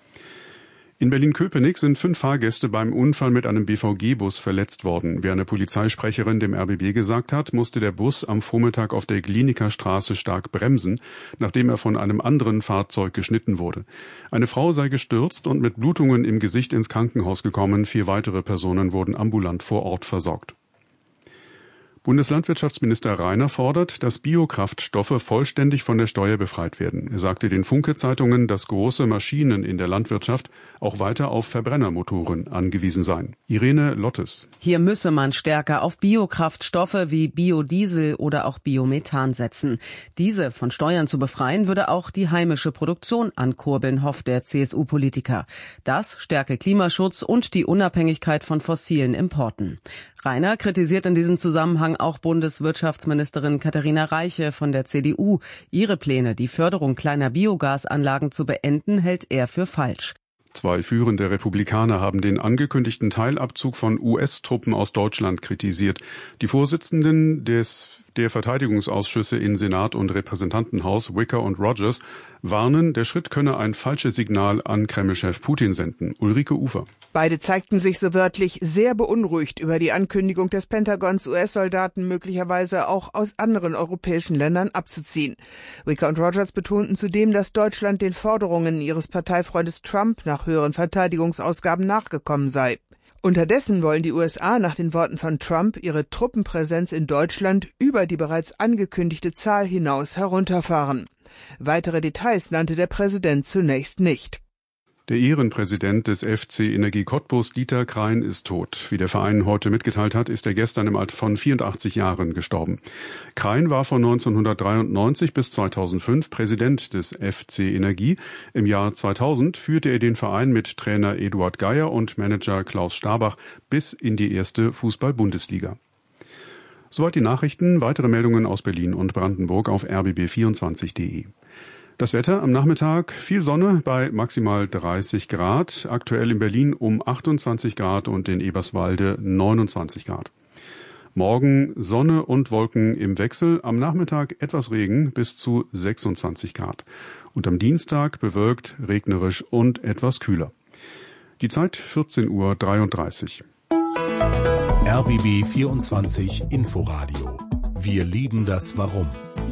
In Berlin-Köpenick sind fünf Fahrgäste beim Unfall mit einem B V G-Bus verletzt worden. Wie eine Polizeisprecherin dem R B B gesagt hat, musste der Bus am Vormittag auf der Gliniker Straße stark bremsen, nachdem er von einem anderen Fahrzeug geschnitten wurde. Eine Frau sei gestürzt und mit Blutungen im Gesicht ins Krankenhaus gekommen. Vier weitere Personen wurden ambulant vor Ort versorgt. Bundeslandwirtschaftsminister Rainer fordert, dass Biokraftstoffe vollständig von der Steuer befreit werden. Er sagte den Funke-Zeitungen, dass große Maschinen in der Landwirtschaft auch weiter auf Verbrennermotoren angewiesen seien. Irene Lottes. Hier müsse man stärker auf Biokraftstoffe wie Biodiesel oder auch Biomethan setzen. Diese von Steuern zu befreien, würde auch die heimische Produktion ankurbeln, hofft der C S U-Politiker. Das stärke Klimaschutz und die Unabhängigkeit von fossilen Importen. Rainer kritisiert in diesem Zusammenhang auch Bundeswirtschaftsministerin Katharina Reiche von der C D U. Ihre Pläne, die Förderung kleiner Biogasanlagen zu beenden, hält er für falsch. Zwei führende Republikaner haben den angekündigten Teilabzug von U S-Truppen aus Deutschland kritisiert. Die Vorsitzenden des der Verteidigungsausschüsse in Senat und Repräsentantenhaus, Wicker und Rogers, warnen, der Schritt könne ein falsches Signal an Kreml-Chef Putin senden. Ulrike Ufer. Beide zeigten sich so wörtlich sehr beunruhigt über die Ankündigung des Pentagons, U S-Soldaten möglicherweise auch aus anderen europäischen Ländern abzuziehen. Wicker und Rogers betonten zudem, dass Deutschland den Forderungen ihres Parteifreundes Trump nach höheren Verteidigungsausgaben nachgekommen sei. Unterdessen wollen die U S A nach den Worten von Trump ihre Truppenpräsenz in Deutschland über die bereits angekündigte Zahl hinaus herunterfahren. Weitere Details nannte der Präsident zunächst nicht. Der Ehrenpräsident des F C Energie Cottbus, Dieter Krein, ist tot. Wie der Verein heute mitgeteilt hat, ist er gestern im Alter von vierundachtzig Jahren gestorben. Krein war von neunzehnhundertdreiundneunzig bis zweitausendfünf Präsident des F C Energie. Im Jahr zweitausend führte er den Verein mit Trainer Eduard Geier und Manager Klaus Starbach bis in die erste Fußball-Bundesliga. Soweit die Nachrichten. Weitere Meldungen aus Berlin und Brandenburg auf r b b vierundzwanzig punkt de. Das Wetter am Nachmittag, viel Sonne bei maximal dreißig Grad, aktuell in Berlin um achtundzwanzig Grad und in Eberswalde neunundzwanzig Grad. Morgen Sonne und Wolken im Wechsel, am Nachmittag etwas Regen bis zu sechsundzwanzig Grad. Und am Dienstag bewölkt, regnerisch und etwas kühler. Die Zeit vierzehn Uhr dreiunddreißig. R B B vierundzwanzig Inforadio. Wir lieben das Warum.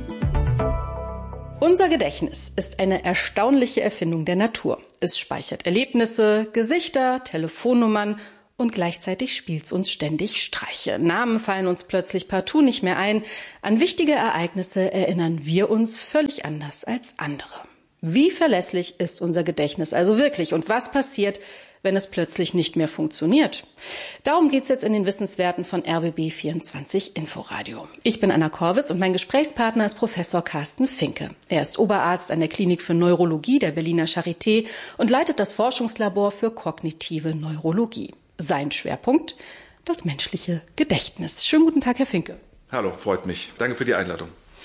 Unser Gedächtnis ist eine erstaunliche Erfindung der Natur. Es speichert Erlebnisse, Gesichter, Telefonnummern und gleichzeitig spielt es uns ständig Streiche. Namen fallen uns plötzlich partout nicht mehr ein. An wichtige Ereignisse erinnern wir uns völlig anders als andere. Wie verlässlich ist unser Gedächtnis also wirklich? Und was passiert, wenn es plötzlich nicht mehr funktioniert? Darum geht's jetzt in den Wissenswerten von R B B vierundzwanzig Inforadio. Ich bin Anna Korvis und mein Gesprächspartner ist Professor Carsten Finke. Er ist Oberarzt an der Klinik für Neurologie der Berliner Charité und leitet das Forschungslabor für kognitive Neurologie. Sein Schwerpunkt: das menschliche Gedächtnis. Schönen guten Tag, Herr Finke. Hallo, freut mich. Danke für die Einladung.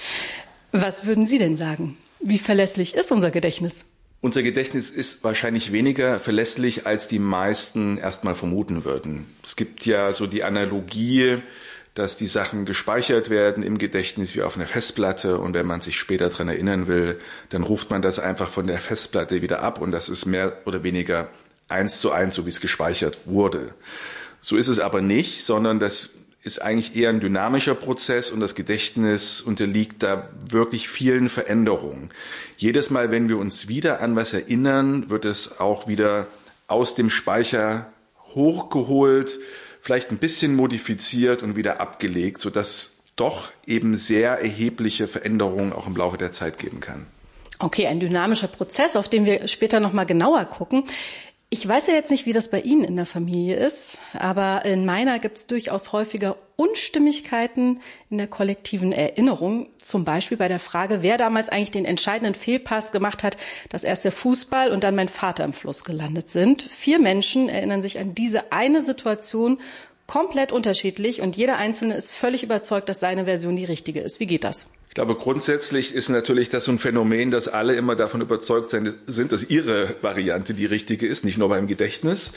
Was würden Sie denn sagen? Wie verlässlich ist unser Gedächtnis? Unser Gedächtnis ist wahrscheinlich weniger verlässlich, als die meisten erstmal vermuten würden. Es gibt ja so die Analogie, dass die Sachen gespeichert werden im Gedächtnis wie auf einer Festplatte und wenn man sich später daran erinnern will, dann ruft man das einfach von der Festplatte wieder ab und das ist mehr oder weniger eins zu eins, so wie es gespeichert wurde. So ist es aber nicht, sondern das ist eigentlich eher ein dynamischer Prozess und das Gedächtnis unterliegt da wirklich vielen Veränderungen. Jedes Mal, wenn wir uns wieder an was erinnern, wird es auch wieder aus dem Speicher hochgeholt, vielleicht ein bisschen modifiziert und wieder abgelegt, sodass doch eben sehr erhebliche Veränderungen auch im Laufe der Zeit geben kann. Okay, ein dynamischer Prozess, auf den wir später noch mal genauer gucken. Ich weiß ja jetzt nicht, wie das bei Ihnen in der Familie ist, aber in meiner gibt es durchaus häufiger Unstimmigkeiten in der kollektiven Erinnerung. Zum Beispiel bei der Frage, wer damals eigentlich den entscheidenden Fehlpass gemacht hat, dass erst der Fußball und dann mein Vater im Fluss gelandet sind. Vier Menschen erinnern sich an diese eine Situation komplett unterschiedlich und jeder Einzelne ist völlig überzeugt, dass seine Version die richtige ist. Wie geht das? Ich glaube, grundsätzlich ist natürlich das so ein Phänomen, dass alle immer davon überzeugt sind, dass ihre Variante die richtige ist, nicht nur beim Gedächtnis.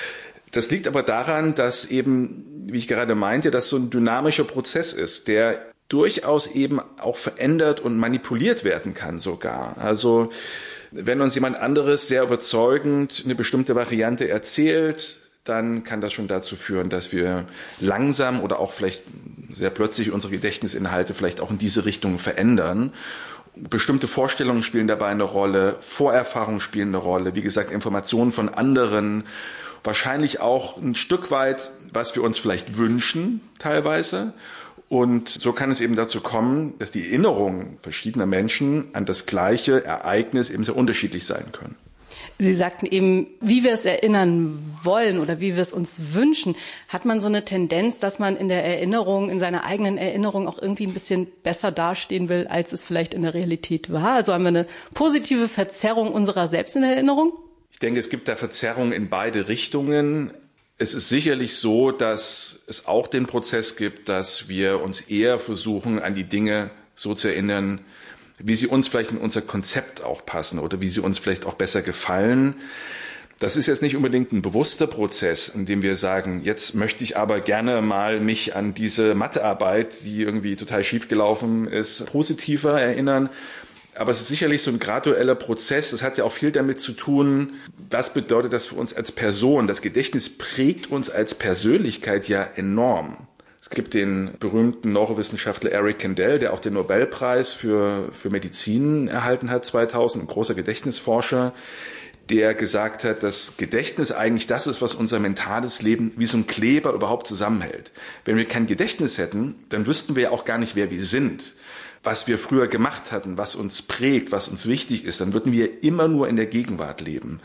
Das liegt aber daran, dass eben, wie ich gerade meinte, das so ein dynamischer Prozess ist, der durchaus eben auch verändert und manipuliert werden kann sogar. Also wenn uns jemand anderes sehr überzeugend eine bestimmte Variante erzählt, dann kann das schon dazu führen, dass wir langsam oder auch vielleicht sehr plötzlich unsere Gedächtnisinhalte vielleicht auch in diese Richtung verändern. Bestimmte Vorstellungen spielen dabei eine Rolle, Vorerfahrungen spielen eine Rolle, wie gesagt, Informationen von anderen, wahrscheinlich auch ein Stück weit, was wir uns vielleicht wünschen teilweise. Und so kann es eben dazu kommen, dass die Erinnerungen verschiedener Menschen an das gleiche Ereignis eben sehr unterschiedlich sein können. Sie sagten eben, wie wir es erinnern wollen oder wie wir es uns wünschen. Hat man so eine Tendenz, dass man in der Erinnerung, in seiner eigenen Erinnerung auch irgendwie ein bisschen besser dastehen will, als es vielleicht in der Realität war? Also haben wir eine positive Verzerrung unserer selbst in der Erinnerung? Ich denke, es gibt da Verzerrungen in beide Richtungen. Es ist sicherlich so, dass es auch den Prozess gibt, dass wir uns eher versuchen, an die Dinge so zu erinnern, wie sie uns vielleicht in unser Konzept auch passen oder wie sie uns vielleicht auch besser gefallen. Das ist jetzt nicht unbedingt ein bewusster Prozess, in dem wir sagen, jetzt möchte ich aber gerne mal mich an diese Mathearbeit, die irgendwie total schief gelaufen ist, positiver erinnern. Aber es ist sicherlich so ein gradueller Prozess. Das hat ja auch viel damit zu tun, was bedeutet das für uns als Person. Das Gedächtnis prägt uns als Persönlichkeit ja enorm. Es gibt den berühmten Neurowissenschaftler Eric Kandel, der auch den Nobelpreis für, für Medizin erhalten hat zweitausend, ein großer Gedächtnisforscher, der gesagt hat, dass Gedächtnis eigentlich das ist, was unser mentales Leben wie so ein Kleber überhaupt zusammenhält. Wenn wir kein Gedächtnis hätten, dann wüssten wir ja auch gar nicht, wer wir sind, was wir früher gemacht hatten, was uns prägt, was uns wichtig ist. Dann würden wir immer nur in der Gegenwart leben.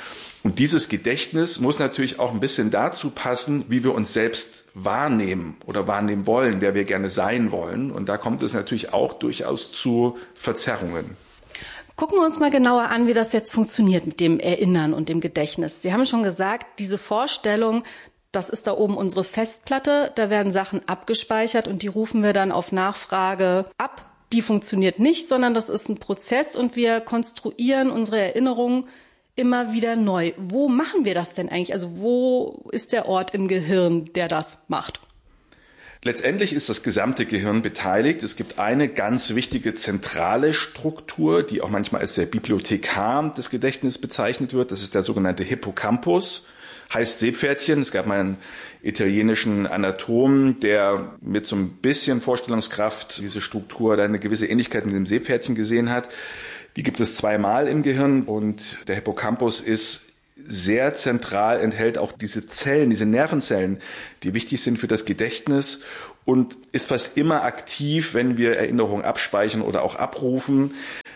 Und dieses Gedächtnis muss natürlich auch ein bisschen dazu passen, wie wir uns selbst wahrnehmen oder wahrnehmen wollen, wer wir gerne sein wollen. Und da kommt es natürlich auch durchaus zu Verzerrungen. Gucken wir uns mal genauer an, wie das jetzt funktioniert mit dem Erinnern und dem Gedächtnis. Sie haben schon gesagt, diese Vorstellung, das ist da oben unsere Festplatte, da werden Sachen abgespeichert und die rufen wir dann auf Nachfrage ab. Die funktioniert nicht, sondern das ist ein Prozess und wir konstruieren unsere Erinnerungen immer wieder neu. Wo machen wir das denn eigentlich? Also wo ist der Ort im Gehirn, der das macht? Letztendlich ist das gesamte Gehirn beteiligt. Es gibt eine ganz wichtige zentrale Struktur, die auch manchmal als der Bibliothekar des Gedächtnisses bezeichnet wird. Das ist der sogenannte Hippocampus. heißt Seepferdchen. Es gab mal einen italienischen Anatomen, der mit so ein bisschen Vorstellungskraft diese Struktur, da eine gewisse Ähnlichkeit mit dem Seepferdchen gesehen hat. Die gibt es zweimal im Gehirn und der Hippocampus ist sehr zentral, enthält auch diese Zellen, diese Nervenzellen, die wichtig sind für das Gedächtnis und ist fast immer aktiv, wenn wir Erinnerungen abspeichern oder auch abrufen.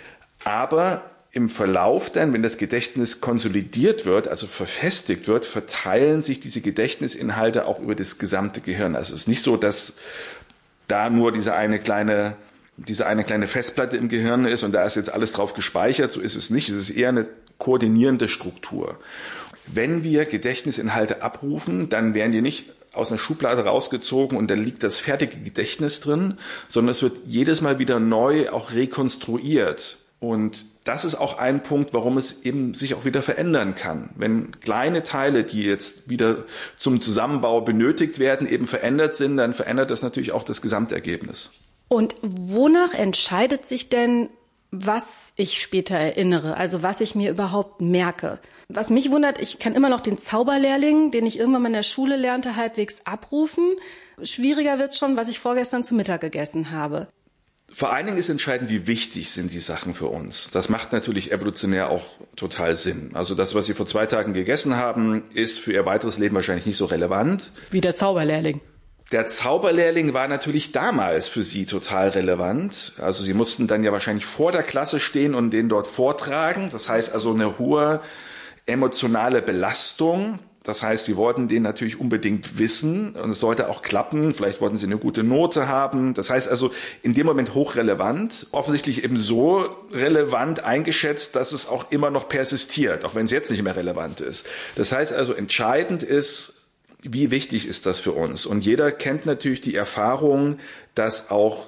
Aber im Verlauf dann, wenn das Gedächtnis konsolidiert wird, also verfestigt wird, verteilen sich diese Gedächtnisinhalte auch über das gesamte Gehirn. Also es ist nicht so, dass da nur diese eine kleine, diese eine kleine Festplatte im Gehirn ist und da ist jetzt alles drauf gespeichert. So ist es nicht. Es ist eher eine koordinierende Struktur. Wenn wir Gedächtnisinhalte abrufen, dann werden die nicht aus einer Schublade rausgezogen und dann liegt das fertige Gedächtnis drin, sondern es wird jedes Mal wieder neu auch rekonstruiert. Und das ist auch ein Punkt, warum es eben sich auch wieder verändern kann. Wenn kleine Teile, die jetzt wieder zum Zusammenbau benötigt werden, eben verändert sind, dann verändert das natürlich auch das Gesamtergebnis. Und wonach entscheidet sich denn, was ich später erinnere, also was ich mir überhaupt merke? Was mich wundert, ich kann immer noch den Zauberlehrling, den ich irgendwann mal in der Schule lernte, halbwegs abrufen. Schwieriger wird's schon, was ich vorgestern zu Mittag gegessen habe. Vor allen Dingen ist entscheidend, wie wichtig sind die Sachen für uns. Das macht natürlich evolutionär auch total Sinn. Also das, was Sie vor zwei Tagen gegessen haben, ist für Ihr weiteres Leben wahrscheinlich nicht so relevant. Wie der Zauberlehrling. Der Zauberlehrling war natürlich damals für Sie total relevant. Also Sie mussten dann ja wahrscheinlich vor der Klasse stehen und den dort vortragen. Das heißt also eine hohe emotionale Belastung. Das heißt, Sie wollten den natürlich unbedingt wissen und es sollte auch klappen. Vielleicht wollten Sie eine gute Note haben. Das heißt also in dem Moment hochrelevant, offensichtlich eben so relevant eingeschätzt, dass es auch immer noch persistiert, auch wenn es jetzt nicht mehr relevant ist. Das heißt also entscheidend ist, wie wichtig ist das für uns? Und jeder kennt natürlich die Erfahrung, dass auch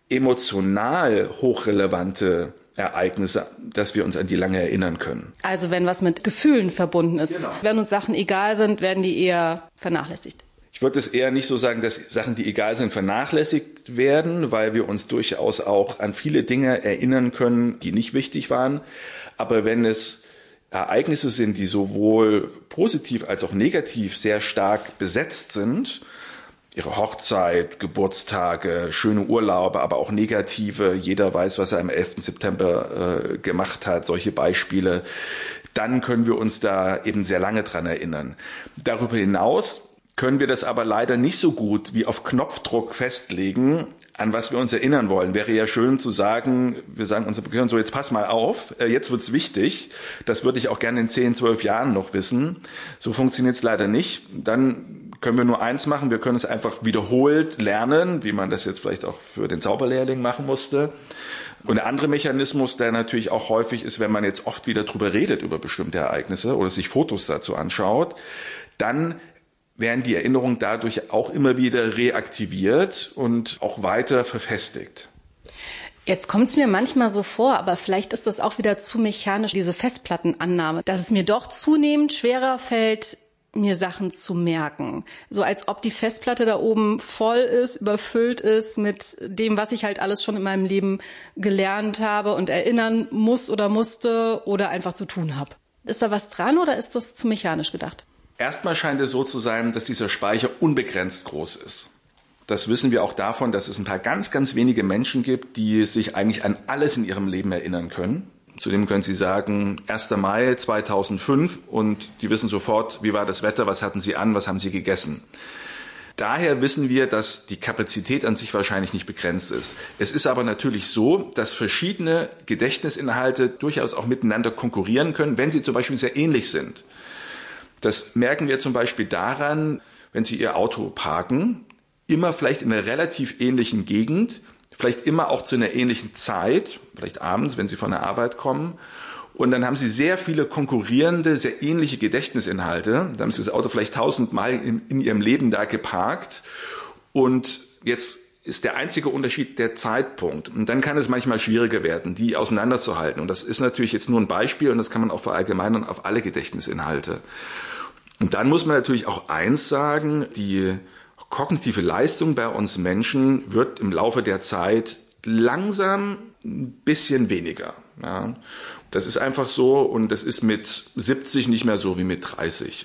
emotional hochrelevante Ereignisse, dass wir uns an die lange erinnern können. Also wenn was mit Gefühlen verbunden ist. Genau. Wenn uns Sachen egal sind, werden die eher vernachlässigt. Ich würde es eher nicht so sagen, dass Sachen, die egal sind, vernachlässigt werden, weil wir uns durchaus auch an viele Dinge erinnern können, die nicht wichtig waren. Aber wenn es Ereignisse sind, die sowohl positiv als auch negativ sehr stark besetzt sind, Ihre Hochzeit, Geburtstage, schöne Urlaube, aber auch negative, jeder weiß, was er am elften September äh, gemacht hat, solche Beispiele, dann können wir uns da eben sehr lange dran erinnern. Darüber hinaus können wir das aber leider nicht so gut wie auf Knopfdruck festlegen, an was wir uns erinnern wollen. Wäre ja schön zu sagen, wir sagen unserem Gehirn so, jetzt pass mal auf, jetzt wird's wichtig, das würde ich auch gerne in zehn, zwölf Jahren noch wissen. So funktioniert's leider nicht. Dann können wir nur eins machen, wir können es einfach wiederholt lernen, wie man das jetzt vielleicht auch für den Zauberlehrling machen musste. Und der andere Mechanismus, der natürlich auch häufig ist, wenn man jetzt oft wieder drüber redet, über bestimmte Ereignisse oder sich Fotos dazu anschaut, dann werden die Erinnerungen dadurch auch immer wieder reaktiviert und auch weiter verfestigt. Jetzt kommt es mir manchmal so vor, aber vielleicht ist das auch wieder zu mechanisch, diese Festplattenannahme, dass es mir doch zunehmend schwerer fällt, mir Sachen zu merken. So als ob die Festplatte da oben voll ist, überfüllt ist mit dem, was ich halt alles schon in meinem Leben gelernt habe und erinnern muss oder musste oder einfach zu tun habe. Ist da was dran oder ist das zu mechanisch gedacht? Erstmal scheint es so zu sein, dass dieser Speicher unbegrenzt groß ist. Das wissen wir auch davon, dass es ein paar ganz, ganz wenige Menschen gibt, die sich eigentlich an alles in ihrem Leben erinnern können. Zudem können Sie sagen, erster Mai zweitausendfünf und die wissen sofort, wie war das Wetter, was hatten Sie an, was haben Sie gegessen. Daher wissen wir, dass die Kapazität an sich wahrscheinlich nicht begrenzt ist. Es ist aber natürlich so, dass verschiedene Gedächtnisinhalte durchaus auch miteinander konkurrieren können, wenn sie zum Beispiel sehr ähnlich sind. Das merken wir zum Beispiel daran, wenn Sie Ihr Auto parken, immer vielleicht in einer relativ ähnlichen Gegend, vielleicht immer auch zu einer ähnlichen Zeit, vielleicht abends, wenn Sie von der Arbeit kommen. Und dann haben Sie sehr viele konkurrierende, sehr ähnliche Gedächtnisinhalte. Dann haben Sie das Auto vielleicht tausendmal in, in Ihrem Leben da geparkt. Und jetzt ist der einzige Unterschied der Zeitpunkt. Und dann kann es manchmal schwieriger werden, die auseinanderzuhalten. Und das ist natürlich jetzt nur ein Beispiel und das kann man auch verallgemeinern auf alle Gedächtnisinhalte. Und dann muss man natürlich auch eins sagen, die kognitive Leistung bei uns Menschen wird im Laufe der Zeit langsam ein bisschen weniger. Ja. Das ist einfach so und das ist mit siebzig nicht mehr so wie mit dreißig.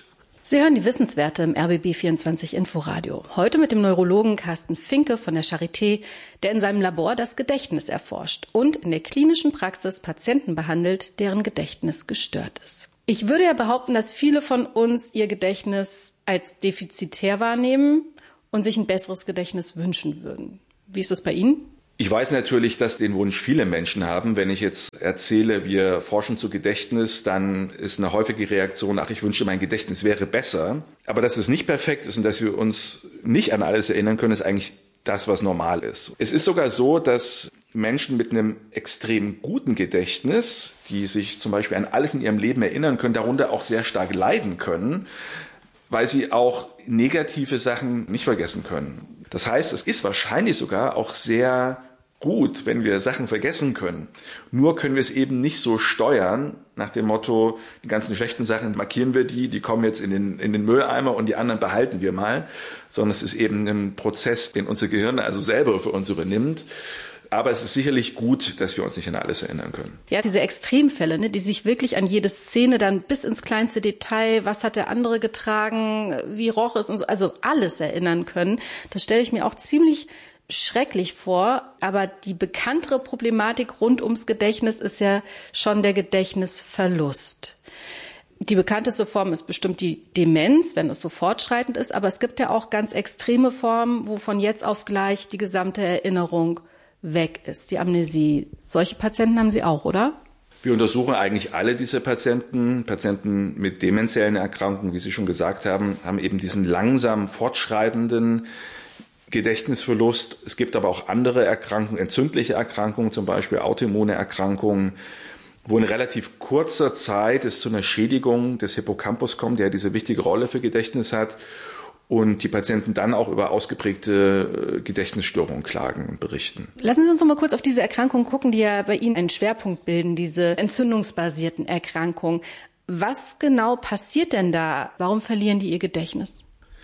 Sie hören die Wissenswerte im R B B vierundzwanzig Inforadio. Heute mit dem Neurologen Carsten Finke von der Charité, der in seinem Labor das Gedächtnis erforscht und in der klinischen Praxis Patienten behandelt, deren Gedächtnis gestört ist. Ich würde ja behaupten, dass viele von uns ihr Gedächtnis als defizitär wahrnehmen und sich ein besseres Gedächtnis wünschen würden. Wie ist das bei Ihnen? Ich weiß natürlich, dass den Wunsch viele Menschen haben. Wenn ich jetzt erzähle, wir forschen zu Gedächtnis, dann ist eine häufige Reaktion, ach, ich wünsche, mein Gedächtnis wäre besser. Aber dass es nicht perfekt ist und dass wir uns nicht an alles erinnern können, ist eigentlich das, was normal ist. Es ist sogar so, dass Menschen mit einem extrem guten Gedächtnis, die sich zum Beispiel an alles in ihrem Leben erinnern können, darunter auch sehr stark leiden können, weil sie auch negative Sachen nicht vergessen können. Das heißt, es ist wahrscheinlich sogar auch sehr gut, wenn wir Sachen vergessen können. Nur können wir es eben nicht so steuern, nach dem Motto, die ganzen schlechten Sachen markieren wir die, die kommen jetzt in den, in den Mülleimer und die anderen behalten wir mal. Sondern es ist eben ein Prozess, den unser Gehirn also selber für uns übernimmt. Aber es ist sicherlich gut, dass wir uns nicht an alles erinnern können. Ja, diese Extremfälle, ne, die sich wirklich an jede Szene dann bis ins kleinste Detail, was hat der andere getragen, wie roch es und so, also alles erinnern können, das stelle ich mir auch ziemlich schrecklich vor. Aber die bekanntere Problematik rund ums Gedächtnis ist ja schon der Gedächtnisverlust. Die bekannteste Form ist bestimmt die Demenz, wenn es so fortschreitend ist. Aber es gibt ja auch ganz extreme Formen, wo von jetzt auf gleich die gesamte Erinnerung weg ist, die Amnesie. Solche Patienten haben Sie auch, oder? Wir untersuchen eigentlich alle diese Patienten. Patienten mit demenziellen Erkrankungen, wie Sie schon gesagt haben, haben eben diesen langsam fortschreitenden Gedächtnisverlust. Es gibt aber auch andere Erkrankungen, entzündliche Erkrankungen, zum Beispiel autoimmune Erkrankungen, wo in relativ kurzer Zeit es zu einer Schädigung des Hippocampus kommt, der diese wichtige Rolle für Gedächtnis hat. Und die Patienten dann auch über ausgeprägte Gedächtnisstörungen klagen und berichten. Lassen Sie uns noch mal kurz auf diese Erkrankungen gucken, die ja bei Ihnen einen Schwerpunkt bilden, diese entzündungsbasierten Erkrankungen. Was genau passiert denn da? Warum verlieren die ihr Gedächtnis?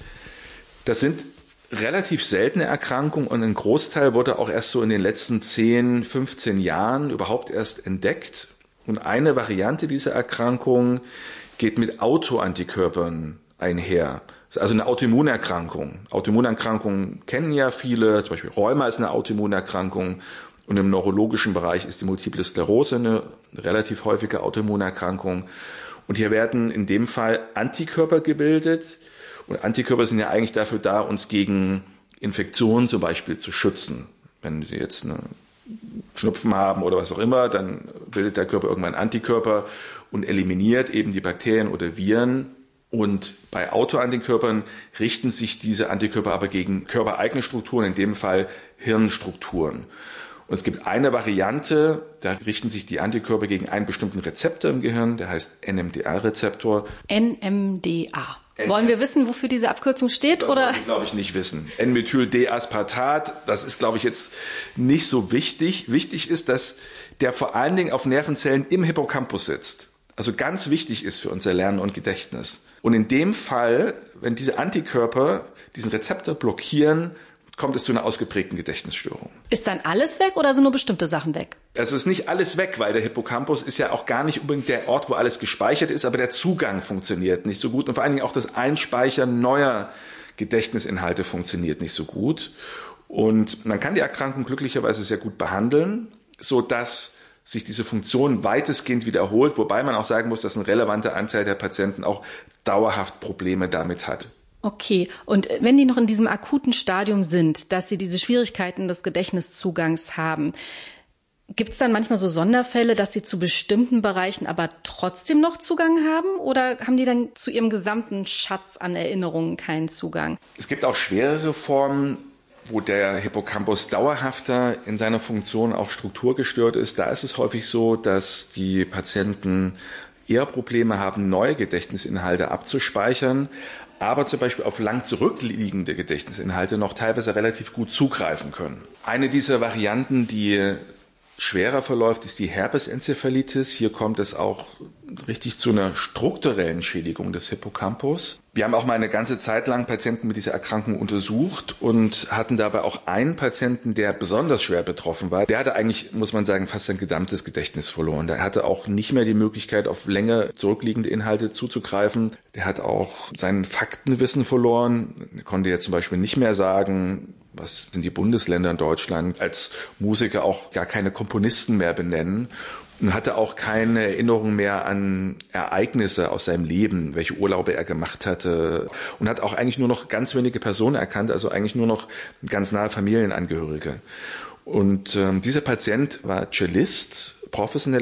Das sind relativ seltene Erkrankungen und ein Großteil wurde auch erst so in den letzten zehn, fünfzehn Jahren überhaupt erst entdeckt. Und eine Variante dieser Erkrankung geht mit Autoantikörpern einher. Also eine Autoimmunerkrankung. Autoimmunerkrankungen kennen ja viele, zum Beispiel Rheuma ist eine Autoimmunerkrankung und im neurologischen Bereich ist die Multiple Sklerose eine relativ häufige Autoimmunerkrankung. Und hier werden in dem Fall Antikörper gebildet und Antikörper sind ja eigentlich dafür da, uns gegen Infektionen zum Beispiel zu schützen. Wenn Sie jetzt eine Schnupfen haben oder was auch immer, dann bildet der Körper irgendwann Antikörper und eliminiert eben die Bakterien oder Viren. Und bei Autoantikörpern richten sich diese Antikörper aber gegen körpereigene Strukturen, in dem Fall Hirnstrukturen. Und es gibt eine Variante, da richten sich die Antikörper gegen einen bestimmten Rezeptor im Gehirn, der heißt N M D A-Rezeptor. N M D A. N- Wollen wir wissen, wofür diese Abkürzung steht? Das oder? wollen wir, glaube ich, nicht wissen. N-Methyl-D-Aspartat, das ist, glaube ich, jetzt nicht so wichtig. Wichtig ist, dass der vor allen Dingen auf Nervenzellen im Hippocampus sitzt. Also ganz wichtig ist für unser Lernen und Gedächtnis. Und in dem Fall, wenn diese Antikörper diesen Rezeptor blockieren, kommt es zu einer ausgeprägten Gedächtnisstörung. Ist dann alles weg oder sind nur bestimmte Sachen weg? Es ist nicht alles weg, weil der Hippocampus ist ja auch gar nicht unbedingt der Ort, wo alles gespeichert ist, aber der Zugang funktioniert nicht so gut und vor allen Dingen auch das Einspeichern neuer Gedächtnisinhalte funktioniert nicht so gut. Und man kann die Erkrankung glücklicherweise sehr gut behandeln, sodass sich diese Funktion weitestgehend wiederholt, wobei man auch sagen muss, dass ein relevanter Anteil der Patienten auch dauerhaft Probleme damit hat. Okay, und wenn die noch in diesem akuten Stadium sind, dass sie diese Schwierigkeiten des Gedächtniszugangs haben, gibt es dann manchmal so Sonderfälle, dass sie zu bestimmten Bereichen aber trotzdem noch Zugang haben? Oder haben die dann zu ihrem gesamten Schatz an Erinnerungen keinen Zugang? Es gibt auch schwerere Formen, wo der Hippocampus dauerhafter in seiner Funktion auch strukturgestört ist. Da ist es häufig so, dass die Patienten eher Probleme haben, neue Gedächtnisinhalte abzuspeichern, aber zum Beispiel auf lang zurückliegende Gedächtnisinhalte noch teilweise relativ gut zugreifen können. Eine dieser Varianten, die schwerer verläuft, ist die Herpesenzephalitis. Hier kommt es auch richtig zu einer strukturellen Schädigung des Hippocampus. Wir haben auch mal eine ganze Zeit lang Patienten mit dieser Erkrankung untersucht und hatten dabei auch einen Patienten, der besonders schwer betroffen war. Der hatte eigentlich, muss man sagen, fast sein gesamtes Gedächtnis verloren. Der hatte auch nicht mehr die Möglichkeit, auf länger zurückliegende Inhalte zuzugreifen. Der hat auch sein Faktenwissen verloren. Er konnte ja zum Beispiel nicht mehr sagen, was sind die Bundesländer in Deutschland, als Musiker auch gar keine Komponisten mehr benennen und hatte auch keine Erinnerung mehr an Ereignisse aus seinem Leben, welche Urlaube er gemacht hatte und hat auch eigentlich nur noch ganz wenige Personen erkannt, also eigentlich nur noch ganz nahe Familienangehörige. Und ähm, dieser Patient war Cellist, professionell